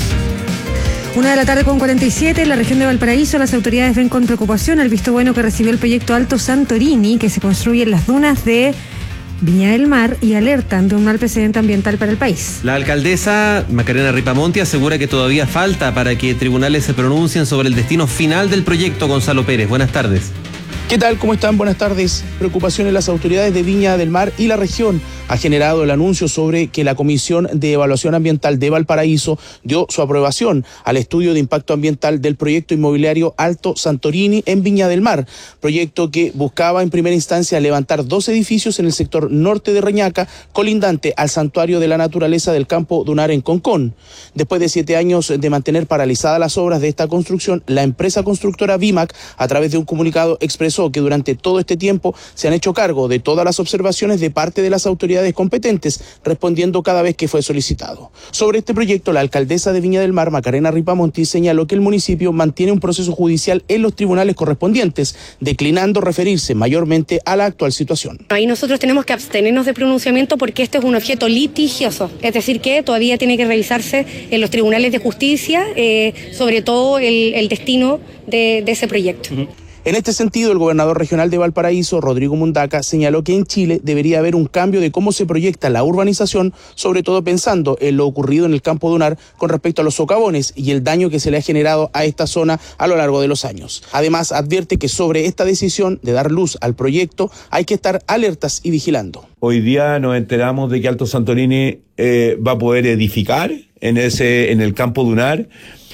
1:47 en la región de Valparaíso. Las autoridades ven con preocupación el visto bueno que recibió el proyecto Alto Santorini, que se construye en las dunas de Viña del Mar, y alertan de un mal precedente ambiental para el país. La alcaldesa Macarena Ripamonti asegura que todavía falta para que tribunales se pronuncien sobre el destino final del proyecto. Gonzalo Pérez, buenas tardes. ¿Qué tal? ¿Cómo están? Buenas tardes. Preocupación en las autoridades de Viña del Mar y la región ha generado el anuncio sobre que la Comisión de Evaluación Ambiental de Valparaíso dio su aprobación al estudio de impacto ambiental del proyecto inmobiliario Alto Santorini en Viña del Mar, proyecto que buscaba en primera instancia levantar 2 edificios en el sector norte de Reñaca, colindante al Santuario de la Naturaleza del Campo Dunar en Concón. Después de 7 años de mantener paralizadas las obras de esta construcción, la empresa constructora Vimac, a través de un comunicado, expresó que durante todo este tiempo se han hecho cargo de todas las observaciones de parte de las autoridades competentes, respondiendo cada vez que fue solicitado. Sobre este proyecto, la alcaldesa de Viña del Mar, Macarena Ripamonti, señaló que el municipio mantiene un proceso judicial en los tribunales correspondientes, declinando referirse mayormente a la actual situación. Ahí nosotros tenemos que abstenernos de pronunciamiento porque este es un objeto litigioso, es decir que todavía tiene que revisarse en los tribunales de justicia, sobre todo el destino de ese proyecto. En este sentido, el gobernador regional de Valparaíso, Rodrigo Mundaca, señaló que en Chile debería haber un cambio de cómo se proyecta la urbanización, sobre todo pensando en lo ocurrido en el Campo Dunar con respecto a los socavones y el daño que se le ha generado a esta zona a lo largo de los años. Además, advierte que sobre esta decisión de dar luz al proyecto hay que estar alertas y vigilando. Hoy día nos enteramos de que Alto Santorini va a poder edificar en el Campo Dunar,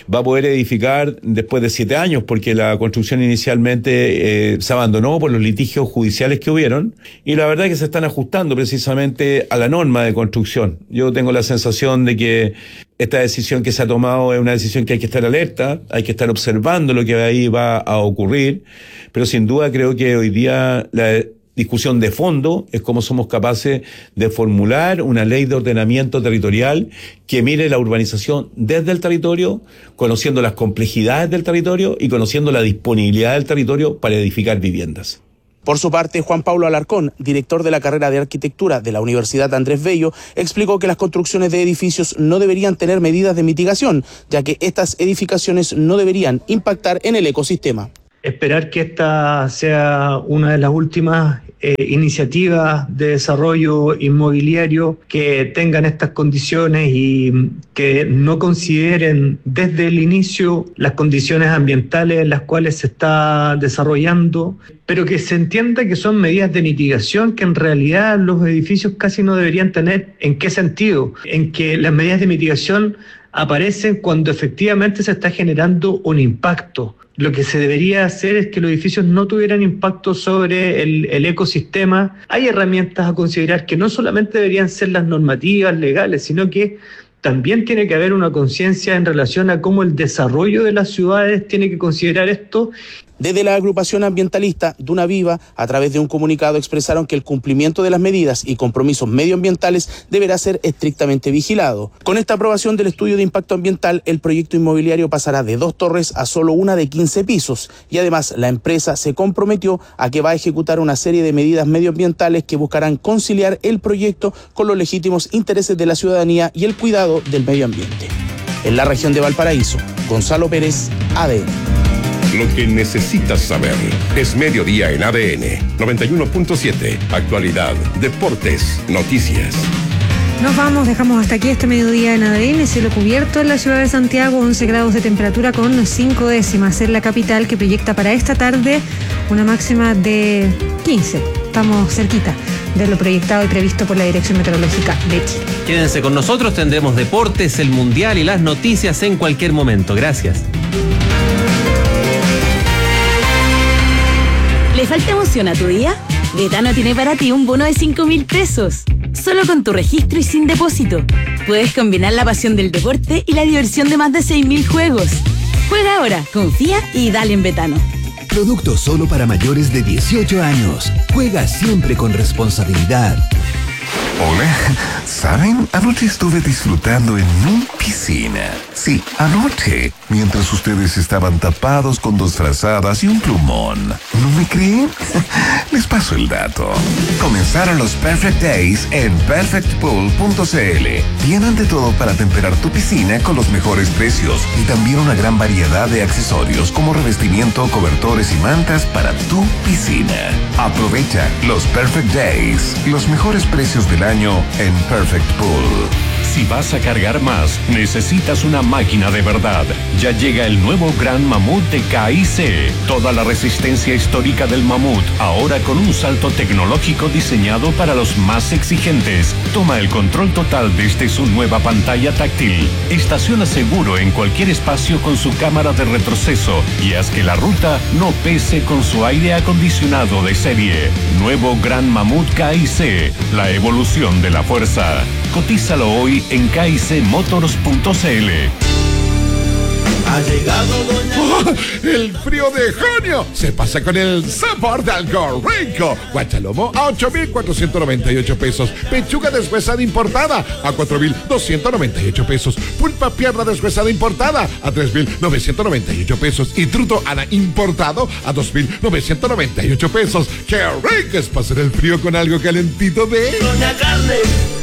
va a poder edificar después de 7 años, porque la construcción inicialmente se abandonó por los litigios judiciales que hubieron, y la verdad es que se están ajustando precisamente a la norma de construcción. Yo tengo la sensación de que esta decisión que se ha tomado es una decisión que hay que estar alerta, hay que estar observando lo que ahí va a ocurrir, pero sin duda creo que hoy día la discusión de fondo es cómo somos capaces de formular una ley de ordenamiento territorial que mire la urbanización desde el territorio, conociendo las complejidades del territorio y conociendo la disponibilidad del territorio para edificar viviendas. Por su parte, Juan Pablo Alarcón, director de la carrera de Arquitectura de la Universidad Andrés Bello, explicó que las construcciones de edificios no deberían tener medidas de mitigación, ya que estas edificaciones no deberían impactar en el ecosistema. Esperar que esta sea una de las últimas iniciativas de desarrollo inmobiliario que tengan estas condiciones y que no consideren desde el inicio las condiciones ambientales en las cuales se está desarrollando, pero que se entienda que son medidas de mitigación que en realidad los edificios casi no deberían tener. ¿En qué sentido? En que las medidas de mitigación aparecen cuando efectivamente se está generando un impacto. Lo que se debería hacer es que los edificios no tuvieran impacto sobre el ecosistema. Hay herramientas a considerar que no solamente deberían ser las normativas legales, sino que también tiene que haber una conciencia en relación a cómo el desarrollo de las ciudades tiene que considerar esto. Desde la agrupación ambientalista Duna Viva, a través de un comunicado expresaron que el cumplimiento de las medidas y compromisos medioambientales deberá ser estrictamente vigilado. Con esta aprobación del estudio de impacto ambiental, el proyecto inmobiliario pasará de 2 torres a solo una de 15 pisos y además la empresa se comprometió a que va a ejecutar una serie de medidas medioambientales que buscarán conciliar el proyecto con los legítimos intereses de la ciudadanía y el cuidado del medio ambiente. En la región de Valparaíso, Gonzalo Pérez, ADN. Lo que necesitas saber es Mediodía en ADN 91.7. Actualidad, deportes, noticias. Nos vamos, dejamos hasta aquí este mediodía en ADN. Cielo cubierto en la ciudad de Santiago, 11 grados de temperatura con 5 décimas en la capital, que proyecta para esta tarde una máxima de 15. Estamos cerquita de lo proyectado y previsto por la Dirección Meteorológica de Chile. Quédense con nosotros, tendremos deportes, el mundial y las noticias en cualquier momento. Gracias. ¿Le falta emoción a tu día? Betano tiene para ti un bono de 5.000 pesos. Solo con tu registro y sin depósito. Puedes combinar la pasión del deporte y la diversión de más de 6.000 juegos. Juega ahora, confía y dale en Betano. Producto solo para mayores de 18 años. Juega siempre con responsabilidad. Hola, ¿saben? Anoche estuve disfrutando en mi piscina. Sí, anoche, mientras ustedes estaban tapados con 2 frazadas y un plumón. ¿No me creen? Les paso el dato. Comenzaron los Perfect Days en perfectpool.cl. Tienen de todo para temperar tu piscina con los mejores precios y también una gran variedad de accesorios como revestimiento, cobertores y mantas para tu piscina. Aprovecha los Perfect Days, los mejores precios del año en Perfect Pool. Si vas a cargar más, necesitas una máquina de verdad. Ya llega el nuevo Gran Mamut de KIC. Toda la resistencia histórica del mamut, ahora con un salto tecnológico diseñado para los más exigentes. Toma el control total desde su nueva pantalla táctil. Estaciona seguro en cualquier espacio con su cámara de retroceso y haz que la ruta no pese con su aire acondicionado de serie. Nuevo Gran Mamut KIC, la evolución de la fuerza. Cotízalo hoy en kicmotors.cl. Ha llegado Doña... ¡El frío de junio! Se pasa con el sabor de algo rico. Guachalomo a 8,498 pesos. Pechuga deshuesada importada a 4,298 pesos. Pulpa pierna deshuesada importada a 3,998 pesos. Y truto Ana importado a 2,998 pesos. ¡Qué rico es pasar el frío con algo calentito de... Doña Carne!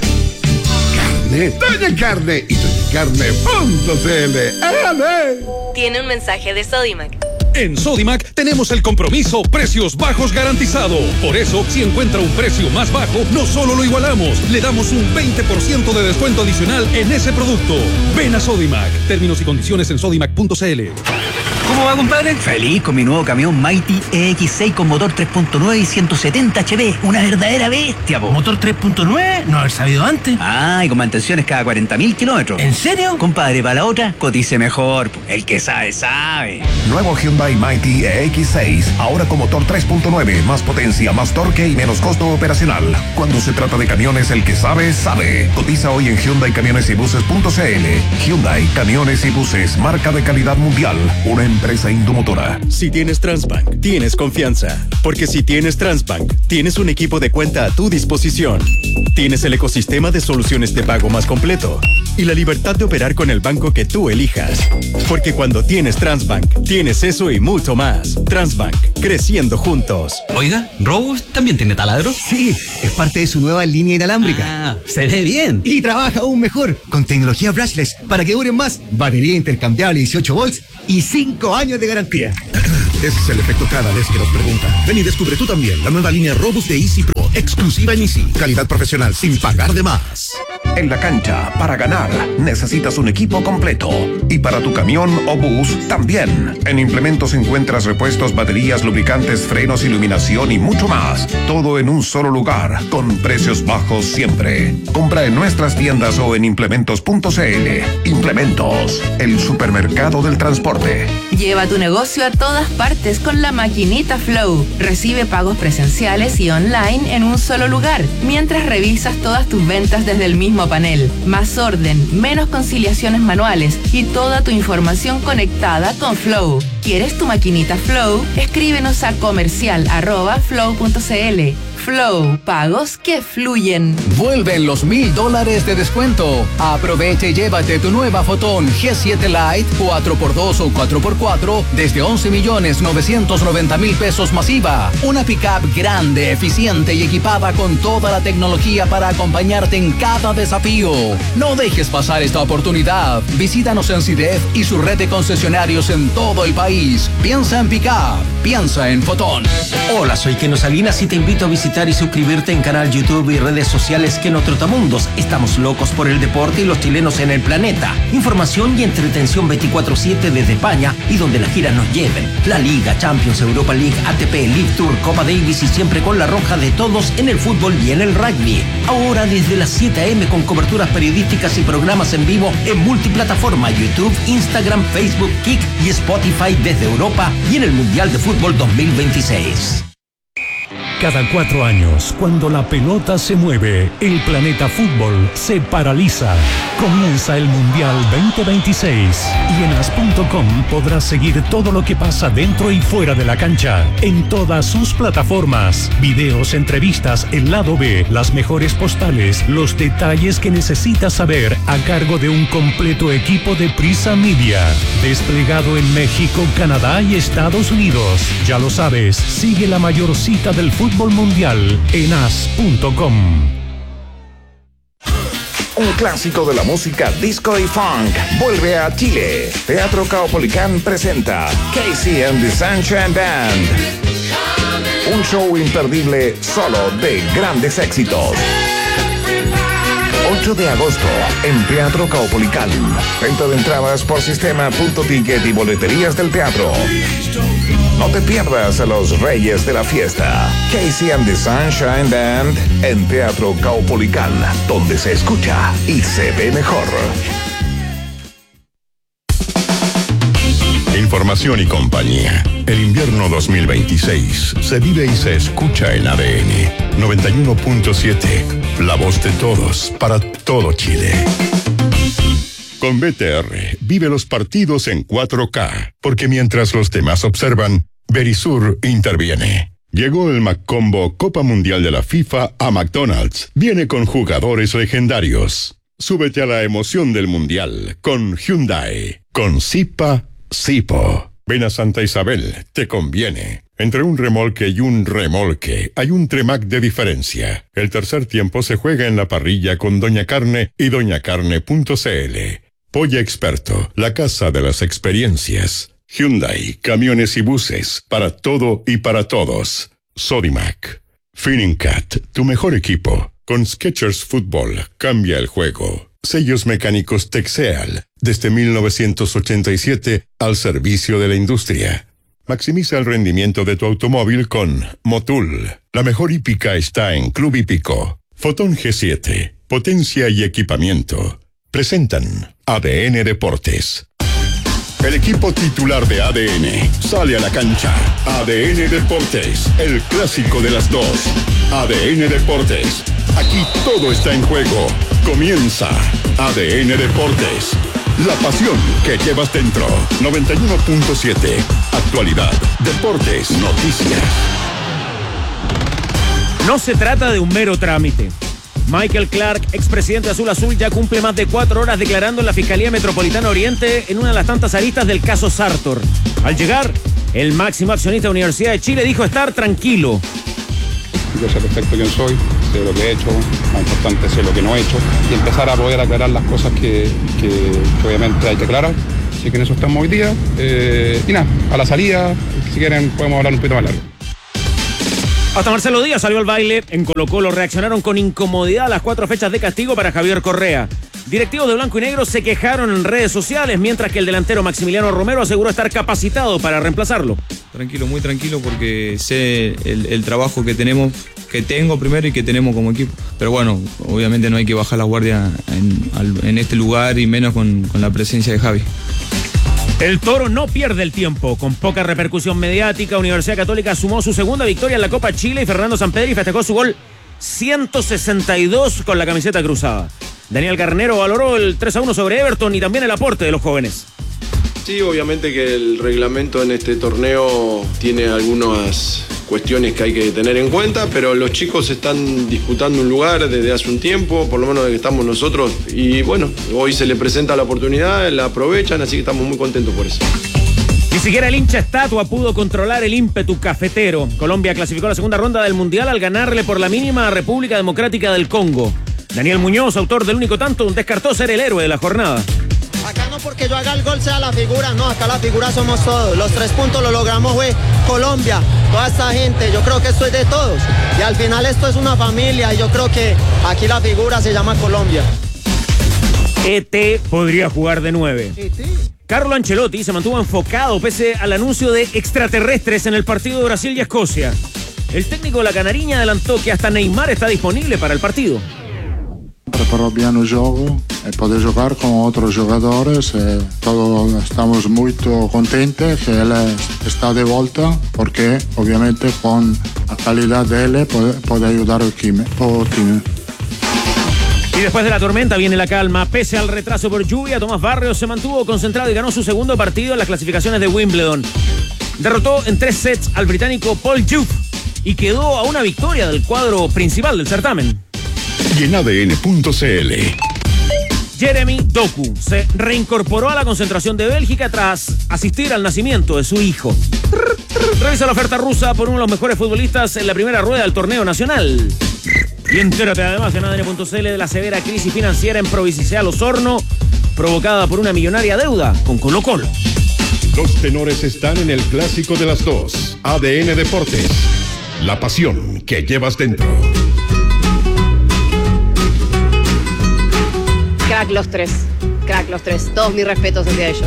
Doña Carne y doñacarne.cl. Tiene un mensaje de Sodimac. En Sodimac tenemos el compromiso precios bajos garantizado. Por eso, si encuentra un precio más bajo, no solo lo igualamos, le damos un 20% de descuento adicional en ese producto. Ven a Sodimac. Términos y condiciones en sodimac.cl. ¿Cómo va, compadre? Feliz con mi nuevo camión Mighty EX6 con motor 3.9 y 170 HP. Una verdadera bestia, po. ¿Motor 3.9? No haber sabido antes. Ah, y con mantenciones cada 40.000 kilómetros. ¿En serio? Compadre, para la otra, cotice mejor, po. El que sabe, sabe. Nuevo Hyundai Mighty EX6, ahora con motor 3.9, más potencia, más torque y menos costo operacional. Cuando se trata de camiones, el que sabe, sabe. Cotiza hoy en HyundaiCamionesYbuses.cl. Hyundai Camiones y Buses, marca de calidad mundial, una empresa Indomotora. Si tienes Transbank, tienes confianza. Porque si tienes Transbank, tienes un equipo de cuenta a tu disposición. Tienes el ecosistema de soluciones de pago más completo y la libertad de operar con el banco que tú elijas. Porque cuando tienes Transbank, tienes eso y mucho más. Transbank, creciendo juntos. Oiga, ¿Robus también tiene taladro? Sí, es parte de su nueva línea inalámbrica. Ah, se ve bien. Y trabaja aún mejor, con tecnología brushless, para que duren más, batería intercambiable 18 volts y 5 años de garantía. Ese es el efecto cada vez que nos preguntan. Ven y descubre tú también la nueva línea Robust de Easy Pro, exclusiva en Easy. Calidad profesional sin pagar de más. En la cancha, para ganar, necesitas un equipo completo. Y para tu camión o bus, también. En Implementos encuentras repuestos, baterías, lubricantes, frenos, iluminación y mucho más. Todo en un solo lugar, con precios bajos siempre. Compra en nuestras tiendas o en implementos.cl. Implementos, el supermercado del transporte. Lleva tu negocio a todas partes con la maquinita Flow. Recibe pagos presenciales y online en un solo lugar, mientras revisas todas tus ventas desde el mismo panel. Más orden, menos conciliaciones manuales y toda tu información conectada con Flow. ¿Quieres tu maquinita Flow? Escríbenos a comercial@flow.cl. Flow, pagos que fluyen. Vuelven los $1,000 de descuento. Aprovecha y llévate tu nueva Fotón G7 Lite 4x2 o 4x4 desde 11.990.000 pesos masiva. Una pickup grande, eficiente y equipada con toda la tecnología para acompañarte en cada desafío. No dejes pasar esta oportunidad. Visítanos en CIDEF y su red de concesionarios en todo el país. Piensa en pickup, piensa en Fotón. Hola, soy Keno Salinas y te invito a visitar y suscribirte en canal YouTube y redes sociales Keno Trotamundos. Estamos locos por el deporte y los chilenos en el planeta. Información y entretención 24/7 desde España y donde las giras nos lleven. La Liga, Champions, Europa League, ATP, League Tour, Copa Davis y siempre con la roja de todos en el fútbol y en el rugby. Ahora desde las 7 a.m. con coberturas periodísticas y programas en vivo en multiplataforma, YouTube, Instagram, Facebook, Kik y Spotify desde Europa y en el Mundial de Fútbol 2026. Cada 4 años, cuando la pelota se mueve, el planeta fútbol se paraliza. Comienza el Mundial 2026 y en as.com podrás seguir todo lo que pasa dentro y fuera de la cancha, en todas sus plataformas. Videos, entrevistas, el lado B, las mejores postales, los detalles que necesitas saber a cargo de un completo equipo de Prisa Media, desplegado en México, Canadá y Estados Unidos. Ya lo sabes, sigue la mayor cita del fútbol mundial en as.com. Un clásico de la música disco y funk vuelve a Chile. Teatro Caupolicán presenta Casey and the Sunshine Band. Un show imperdible solo de grandes éxitos. 8 de agosto en Teatro Caupolicán. Venta de entradas por sistema.ticket y boleterías del teatro. No te pierdas a los reyes de la fiesta. Casey and the Sunshine Band en Teatro Caupolicán, donde se escucha y se ve mejor. Información y compañía. El invierno 2026 se vive y se escucha en ADN 91.7. La voz de todos para todo Chile. Con BTR, vive los partidos en 4K, porque mientras los demás observan, Verisur interviene. Llegó el McCombo Copa Mundial de la FIFA a McDonald's. Viene con jugadores legendarios. Súbete a la emoción del Mundial con Hyundai. Con Zipa, Zipo. Ven a Santa Isabel, te conviene. Entre un remolque y un remolque hay un Tremac de diferencia. El tercer tiempo se juega en la parrilla con Doña Carne y doñacarne.cl. Polla Experto, la casa de las experiencias. Hyundai, camiones y buses, para todo y para todos. Sodimac. Finningcat, tu mejor equipo. Con Skechers Fútbol, cambia el juego. Sellos mecánicos Texeal, desde 1987 al servicio de la industria. Maximiza el rendimiento de tu automóvil con Motul. La mejor hípica está en Club Hípico. Fotón G7, potencia y equipamiento. Presentan ADN Deportes. El equipo titular de ADN sale a la cancha. ADN Deportes, el clásico de las dos. ADN Deportes, aquí todo está en juego. Comienza ADN Deportes. La pasión que llevas dentro. 91.7. Actualidad, deportes, noticias. No se trata de un mero trámite. Michael Clark, expresidente Azul Azul, ya cumple más de 4 horas declarando en la Fiscalía Metropolitana Oriente en una de las tantas aristas del caso Sartor. Al llegar, el máximo accionista de la Universidad de Chile dijo estar tranquilo. Yo sé perfecto quién soy, sé lo que he hecho, más importante sé lo que no he hecho, y empezar a poder aclarar las cosas que obviamente hay que aclarar. Así que en eso estamos hoy día. Y nada, a la salida, si quieren podemos hablar un poquito más largo. Hasta Marcelo Díaz salió al baile. En Colo-Colo reaccionaron con incomodidad a las 4 fechas de castigo para Javier Correa. Directivos de Blanco y Negro se quejaron en redes sociales, mientras que el delantero Maximiliano Romero aseguró estar capacitado para reemplazarlo. Tranquilo, muy tranquilo, porque sé el trabajo que tengo primero y que tenemos como equipo. Pero bueno, obviamente no hay que bajar la guardia en este lugar, y menos con la presencia de Javi. El Toro no pierde el tiempo. Con poca repercusión mediática, Universidad Católica sumó su segunda victoria en la Copa Chile y Fernando Sampedri festejó su gol 162 con la camiseta cruzada. Daniel Garnero valoró el 3-1 sobre Everton y también el aporte de los jóvenes. Sí, obviamente que el reglamento en este torneo tiene algunas cuestiones que hay que tener en cuenta, pero los chicos están disputando un lugar desde hace un tiempo, por lo menos desde que estamos nosotros, y bueno, hoy se les presenta la oportunidad, la aprovechan, así que estamos muy contentos por eso. Ni siquiera el hincha estatua pudo controlar el ímpetu cafetero. Colombia clasificó a la segunda ronda del Mundial al ganarle por la mínima a República Democrática del Congo. Daniel Muñoz, autor del único tanto, descartó ser el héroe de la jornada. Acá no porque yo haga el gol sea la figura, no, acá la figura somos todos. Los 3 puntos lo logramos fue Colombia, toda esta gente, yo creo que esto es de todos. Y al final esto es una familia y yo creo que aquí la figura se llama Colombia. ET podría jugar de 9. Carlo Ancelotti se mantuvo enfocado pese al anuncio de extraterrestres en el partido de Brasil y Escocia. El técnico de la Canariña adelantó que hasta Neymar está disponible para el partido. Preparó bien el juego, poder jugar con otros jugadores. Todos estamos muy contentos que él está de vuelta, porque obviamente con la calidad de él puede ayudar al equipo. Y después de la tormenta viene la calma. Pese al retraso por lluvia, Tomás Barrios se mantuvo concentrado y ganó su segundo partido en las clasificaciones de Wimbledon. Derrotó en 3 sets al británico Paul Juve y quedó a una victoria del cuadro principal del certamen. Y en ADN.cl. Jeremy Doku se reincorporó a la concentración de Bélgica tras asistir al nacimiento de su hijo. Revisa la oferta rusa por uno de los mejores futbolistas en la primera rueda del torneo nacional. Y entérate además en ADN.cl de la severa crisis financiera en Provincial Osorno, provocada por una millonaria deuda con Colo-Colo. Los tenores están en el clásico de las dos. ADN Deportes. La pasión que llevas dentro. Crack los tres. Todos mis respetos hacia ellos.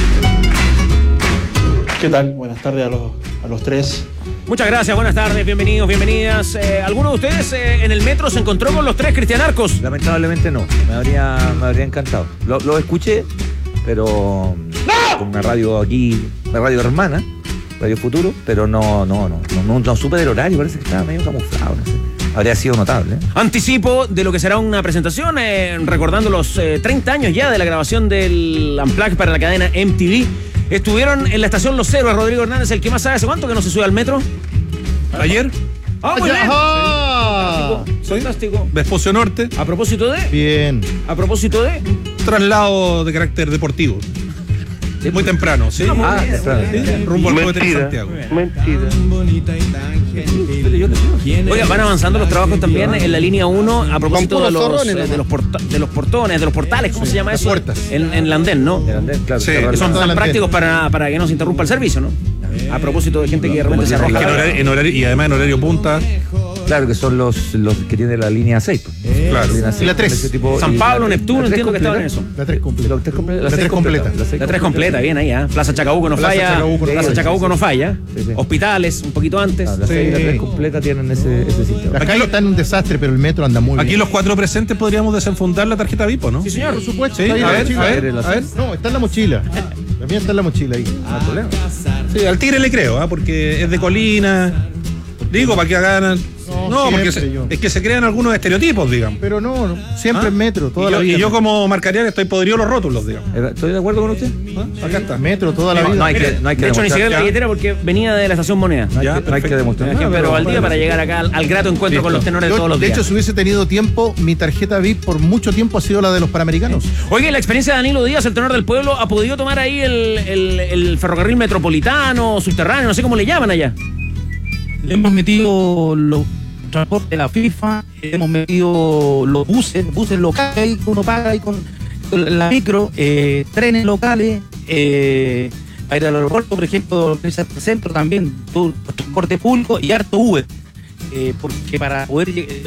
¿Qué tal? Buenas tardes a los tres. Muchas gracias, buenas tardes, bienvenidos, bienvenidas. ¿Alguno de ustedes en el metro se encontró con los 3 cristianarcos? Lamentablemente no, me habría encantado. Lo escuché, pero con una radio aquí, una radio hermana, Radio Futuro, pero no supe del horario, parece que estaba medio camuflado, no sé. Habría sido notable. Anticipo de lo que será una presentación, recordando los 30 años ya de la grabación del Unplugged para la cadena MTV. Estuvieron en la estación Los Héroes, Rodrigo Hernández, el que más sabe. ¿Hace cuánto que no se sube al metro? ¿Ayer? ¡Ah, muy bien! Fantástico. Vespucio Norte. ¿A propósito de? Bien. ¿A propósito de? Traslado de carácter deportivo. Muy temprano, ¿sí? Rumbo al Cohete de Santiago. Mentira. Oiga, van avanzando los trabajos también en la línea 1 a propósito de los portones, de los portales, ¿cómo se llama eso? Puertas. En la andén, ¿no? En la andén, claro. Sí, que son tan prácticos para que no se interrumpa el servicio, ¿no? A propósito de gente que realmente se arroja. En horario, y además en horario punta. Claro, que son los que tienen la línea 6. Claro. Y la 3. San Pablo, Neptuno, entiendo que estaban en eso. La 3 completa. La 3 completa. La 3 completa, bien ahí, ¿eh? Plaza Chacabuco no falla. Plaza Chacabuco no falla. Hospitales, un poquito antes. La 3 completa tienen ese sistema. Acá está en un desastre, pero el metro anda muy bien. Aquí los 4 presentes podríamos desenfundar la tarjeta VIP, ¿no? Sí, señor. Por supuesto. Sí, Está ahí a en la ver, mochila. a ver. No, está en la mochila. La mía está en la mochila ahí. No hay problema. Sí, al Tigre le creo, porque es de Colina. Digo, para que hagan. No, porque es que se crean algunos estereotipos, digamos. Pero no, siempre en metro, toda la vida. Y yo como marcariano estoy podrido los rótulos, digamos. ¿Estoy de acuerdo con usted? Acá está, metro, toda la vida. No hay que de hecho, ni siquiera la billetera porque venía de la estación Moneda. No hay que demostrar. Pero al día para llegar acá al grato encuentro con los tenores de todos los días. De hecho, si hubiese tenido tiempo, mi tarjeta VIP por mucho tiempo ha sido la de los Panamericanos. Oye, la experiencia de Danilo Díaz, el tenor del pueblo, ¿ha podido tomar ahí el ferrocarril metropolitano, subterráneo, no sé cómo le llaman allá? Le hemos metido los transportes de la FIFA, hemos metido los buses locales, uno paga ahí con la micro, trenes locales, para ir al aeropuerto, por ejemplo, en el centro también, todo transporte público y harto Uber, porque para poder